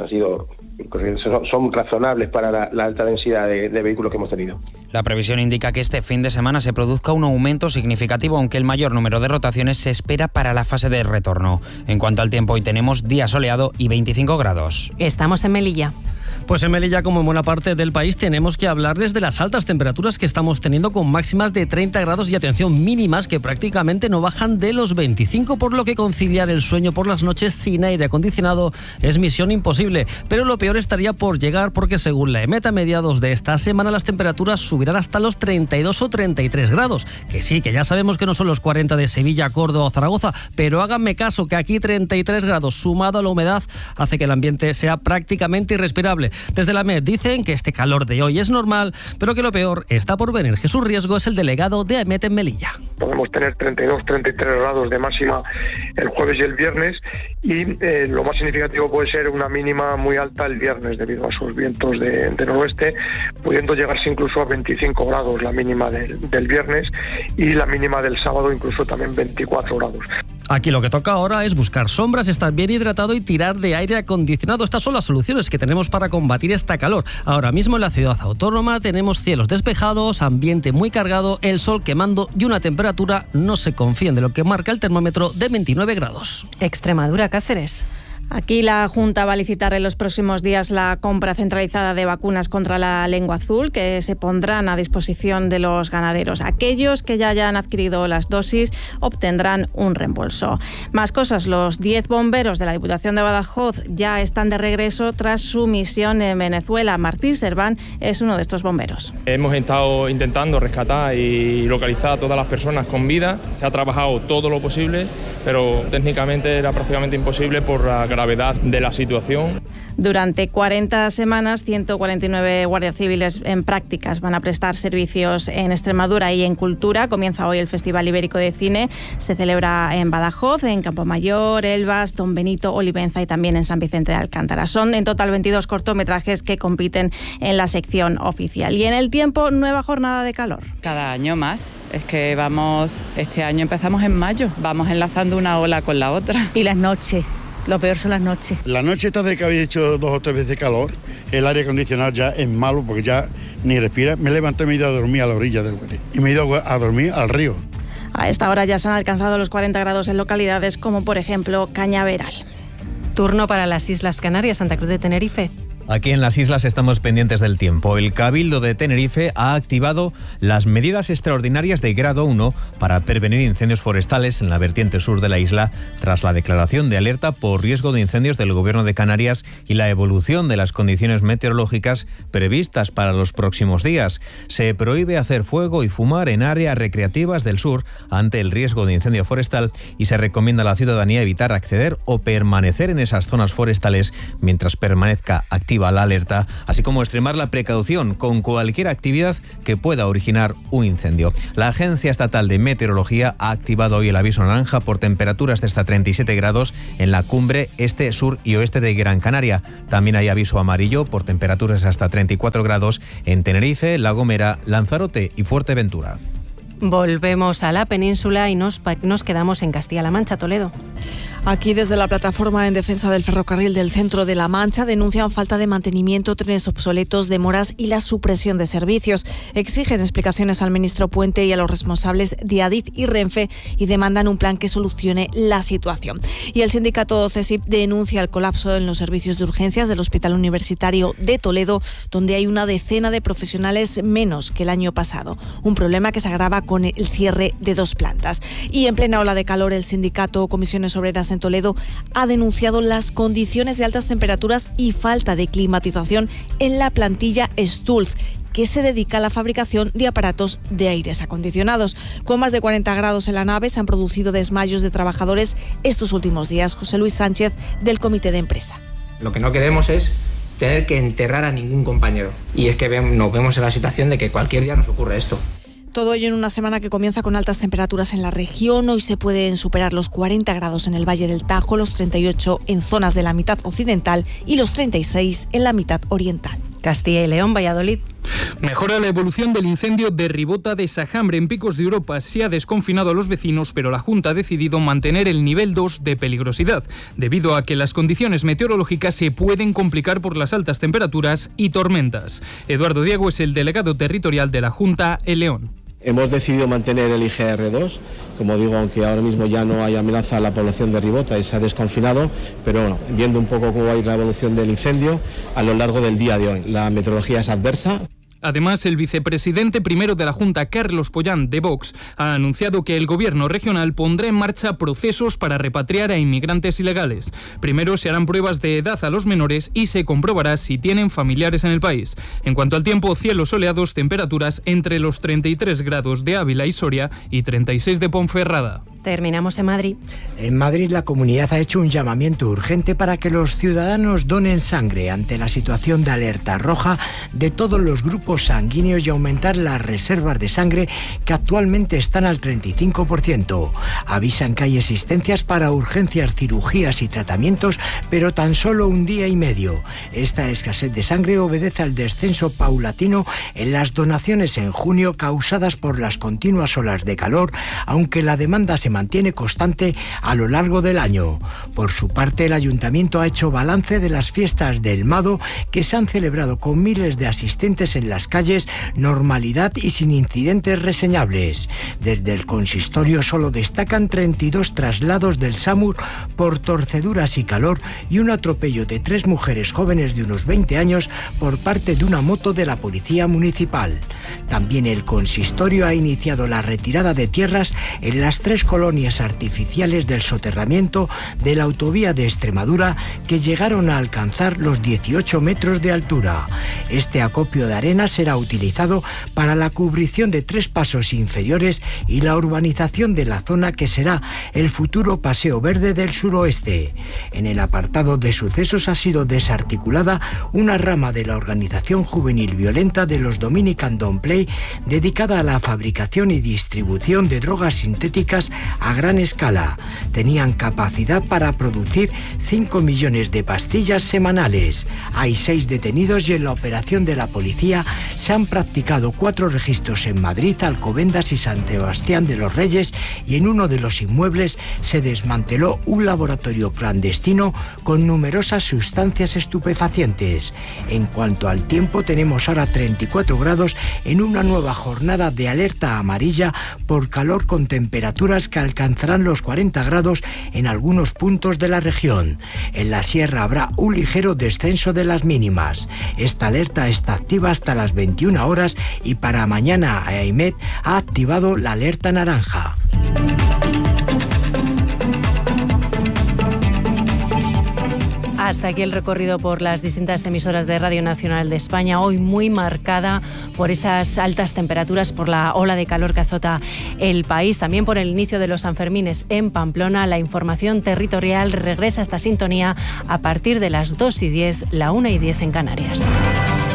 son razonables para la alta densidad de vehículos que hemos tenido. La previsión indica que este fin de semana se produzca un aumento significativo, aunque el mayor número de rotaciones se espera para la fase de retorno. En cuanto al tiempo, hoy tenemos día soleado y 25 grados. Estamos en Melilla. Pues en Melilla, como en buena parte del país, tenemos que hablarles de las altas temperaturas que estamos teniendo con máximas de 30 grados y, atención, mínimas que prácticamente no bajan de los 25, por lo que conciliar el sueño por las noches sin aire acondicionado es misión imposible. Pero lo peor estaría por llegar, porque según la EMET, a mediados de esta semana las temperaturas subirán hasta los 32 o 33 grados. Que sí, que ya sabemos que no son los 40 de Sevilla, Córdoba o Zaragoza, pero háganme caso que aquí 33 grados sumado a la humedad hace que el ambiente sea prácticamente irrespirable. Desde la AEMET dicen que este calor de hoy es normal, pero que lo peor está por venir. Jesús Riesgo es el delegado de AEMET en Melilla. Podemos tener 32, 33 grados de máxima el jueves y el viernes y lo más significativo puede ser una mínima muy alta el viernes debido a esos vientos de noroeste, pudiendo llegarse incluso a 25 grados la mínima del viernes y la mínima del sábado incluso también 24 grados. Aquí lo que toca ahora es buscar sombras, estar bien hidratado y tirar de aire acondicionado. Estas son las soluciones que tenemos para combatir esta calor. Ahora mismo en la ciudad autónoma tenemos cielos despejados, ambiente muy cargado, el sol quemando y una temperatura, no se confíen de lo que marca el termómetro, de 29 grados. Extremadura, Cáceres. Aquí la Junta va a licitar en los próximos días la compra centralizada de vacunas contra la lengua azul que se pondrán a disposición de los ganaderos. Aquellos que ya hayan adquirido las dosis obtendrán un reembolso. Más cosas, los 10 bomberos de la Diputación de Badajoz ya están de regreso tras su misión en Venezuela. Martín Serván es uno de estos bomberos. Hemos estado intentando rescatar y localizar a todas las personas con vida. Se ha trabajado todo lo posible, pero técnicamente era prácticamente imposible por la gravedad de la situación. Durante 40 semanas, 149 guardias civiles en prácticas van a prestar servicios en Extremadura y en Cultura. Comienza hoy el Festival Ibérico de Cine. Se celebra en Badajoz, en Campomayor, Elvas, Don Benito, Olivenza y también en San Vicente de Alcántara. Son en total 22 cortometrajes que compiten en la sección oficial. Y en el tiempo, nueva jornada de calor. Cada año más. Es que este año empezamos en mayo. Vamos enlazando una ola con la otra. Y las noches. Lo peor son las noches. La noche está de que habéis hecho 2 o 3 veces calor. El aire acondicionado ya es malo porque ya ni respira. Me levanté y me he ido a dormir a la orilla del Guadí. Y me he ido a dormir al río. A esta hora ya se han alcanzado los 40 grados en localidades como por ejemplo Cañaveral. Turno para las Islas Canarias, Santa Cruz de Tenerife. Aquí en las islas estamos pendientes del tiempo. El Cabildo de Tenerife ha activado las medidas extraordinarias de grado 1 para prevenir incendios forestales en la vertiente sur de la isla tras la declaración de alerta por riesgo de incendios del Gobierno de Canarias y la evolución de las condiciones meteorológicas previstas para los próximos días. Se prohíbe hacer fuego y fumar en áreas recreativas del sur ante el riesgo de incendio forestal y se recomienda a la ciudadanía evitar acceder o permanecer en esas zonas forestales mientras permanezca activa la alerta, así como extremar la precaución con cualquier actividad que pueda originar un incendio. La Agencia Estatal de Meteorología ha activado hoy el aviso naranja por temperaturas de hasta 37 grados en la cumbre este, sur y oeste de Gran Canaria. También hay aviso amarillo por temperaturas hasta 34 grados en Tenerife, La Gomera, Lanzarote y Fuerteventura. Volvemos a la península y nos quedamos en Castilla-La Mancha, Toledo. Aquí, desde la plataforma en defensa del ferrocarril del centro de La Mancha, denuncian falta de mantenimiento, trenes obsoletos, demoras y la supresión de servicios. Exigen explicaciones al ministro Puente y a los responsables de Adif y Renfe y demandan un plan que solucione la situación. Y el sindicato CESIP denuncia el colapso en los servicios de urgencias del Hospital Universitario de Toledo, donde hay una decena de profesionales menos que el año pasado. Un problema que se agrava con el cierre de 2 plantas. Y en plena ola de calor, el sindicato Comisiones Obreras en Toledo ha denunciado las condiciones de altas temperaturas y falta de climatización en la plantilla Stulz, que se dedica a la fabricación de aparatos de aires acondicionados. Con más de 40 grados en la nave se han producido desmayos de trabajadores estos últimos días. José Luis Sánchez, del Comité de Empresa. Lo que no queremos es tener que enterrar a ningún compañero. Y es que nos vemos en la situación de que cualquier día nos ocurre esto. Todo ello en una semana que comienza con altas temperaturas en la región. Hoy se pueden superar los 40 grados en el Valle del Tajo, los 38 en zonas de la mitad occidental y los 36 en la mitad oriental. Castilla y León, Valladolid. Mejora la evolución del incendio de Ribota de Sajambre en Picos de Europa. Se ha desconfinado a los vecinos, pero la Junta ha decidido mantener el nivel 2 de peligrosidad, debido a que las condiciones meteorológicas se pueden complicar por las altas temperaturas y tormentas. Eduardo Diego es el delegado territorial de la Junta en León. Hemos decidido mantener el IGR2, como digo, aunque ahora mismo ya no hay amenaza a la población de Ribota y se ha desconfinado, pero bueno, viendo un poco cómo va a ir la evolución del incendio a lo largo del día de hoy. La meteorología es adversa. Además, el vicepresidente primero de la Junta, Carlos Pollán, de Vox, ha anunciado que el gobierno regional pondrá en marcha procesos para repatriar a inmigrantes ilegales. Primero se harán pruebas de edad a los menores y se comprobará si tienen familiares en el país. En cuanto al tiempo, cielos soleados, temperaturas entre los 33 grados de Ávila y Soria y 36 de Ponferrada. Terminamos en Madrid. En Madrid, la comunidad ha hecho un llamamiento urgente para que los ciudadanos donen sangre ante la situación de alerta roja de todos los grupos sanguíneos y aumentar las reservas de sangre que actualmente están al 35%. Avisan que hay existencias para urgencias, cirugías y tratamientos, pero tan solo un día y medio. Esta escasez de sangre obedece al descenso paulatino en las donaciones en junio causadas por las continuas olas de calor, aunque la demanda se mantiene constante a lo largo del año. Por su parte, el Ayuntamiento ha hecho balance de las fiestas del Mado, que se han celebrado con miles de asistentes en las calles, normalidad y sin incidentes reseñables. Desde el consistorio solo destacan 32 traslados del SAMUR por torceduras y calor y un atropello de 3 mujeres jóvenes de unos 20 años por parte de una moto de la Policía Municipal. También el consistorio ha iniciado la retirada de tierras en las 3 colonias artificiales del soterramiento de la autovía de Extremadura, que llegaron a alcanzar los 18 metros de altura. Este acopio de arena será utilizado para la cubrición de 3 pasos inferiores y la urbanización de la zona que será el futuro Paseo Verde del suroeste. En el apartado de sucesos ha sido desarticulada una rama de la organización juvenil violenta de los Dominican Don't Play, dedicada a la fabricación y distribución de drogas sintéticas a gran escala. Tenían capacidad para producir 5 millones de pastillas semanales. Hay 6 detenidos y en la operación de la policía se han practicado 4 registros en Madrid, Alcobendas y San Sebastián de los Reyes, y en uno de los inmuebles se desmanteló un laboratorio clandestino con numerosas sustancias estupefacientes. En cuanto al tiempo, tenemos ahora 34 grados en una nueva jornada de alerta amarilla por calor, con temperaturas que alcanzarán los 40 grados en algunos puntos de la región. En la sierra habrá un ligero descenso de las mínimas. Esta alerta está activa hasta las 21 horas y para mañana AEMET ha activado la alerta naranja. Hasta aquí el recorrido por las distintas emisoras de Radio Nacional de España, hoy muy marcada por esas altas temperaturas, por la ola de calor que azota el país, también por el inicio de los Sanfermines en Pamplona. La información territorial regresa a esta sintonía a partir de las 2:10, la 1:10 en Canarias.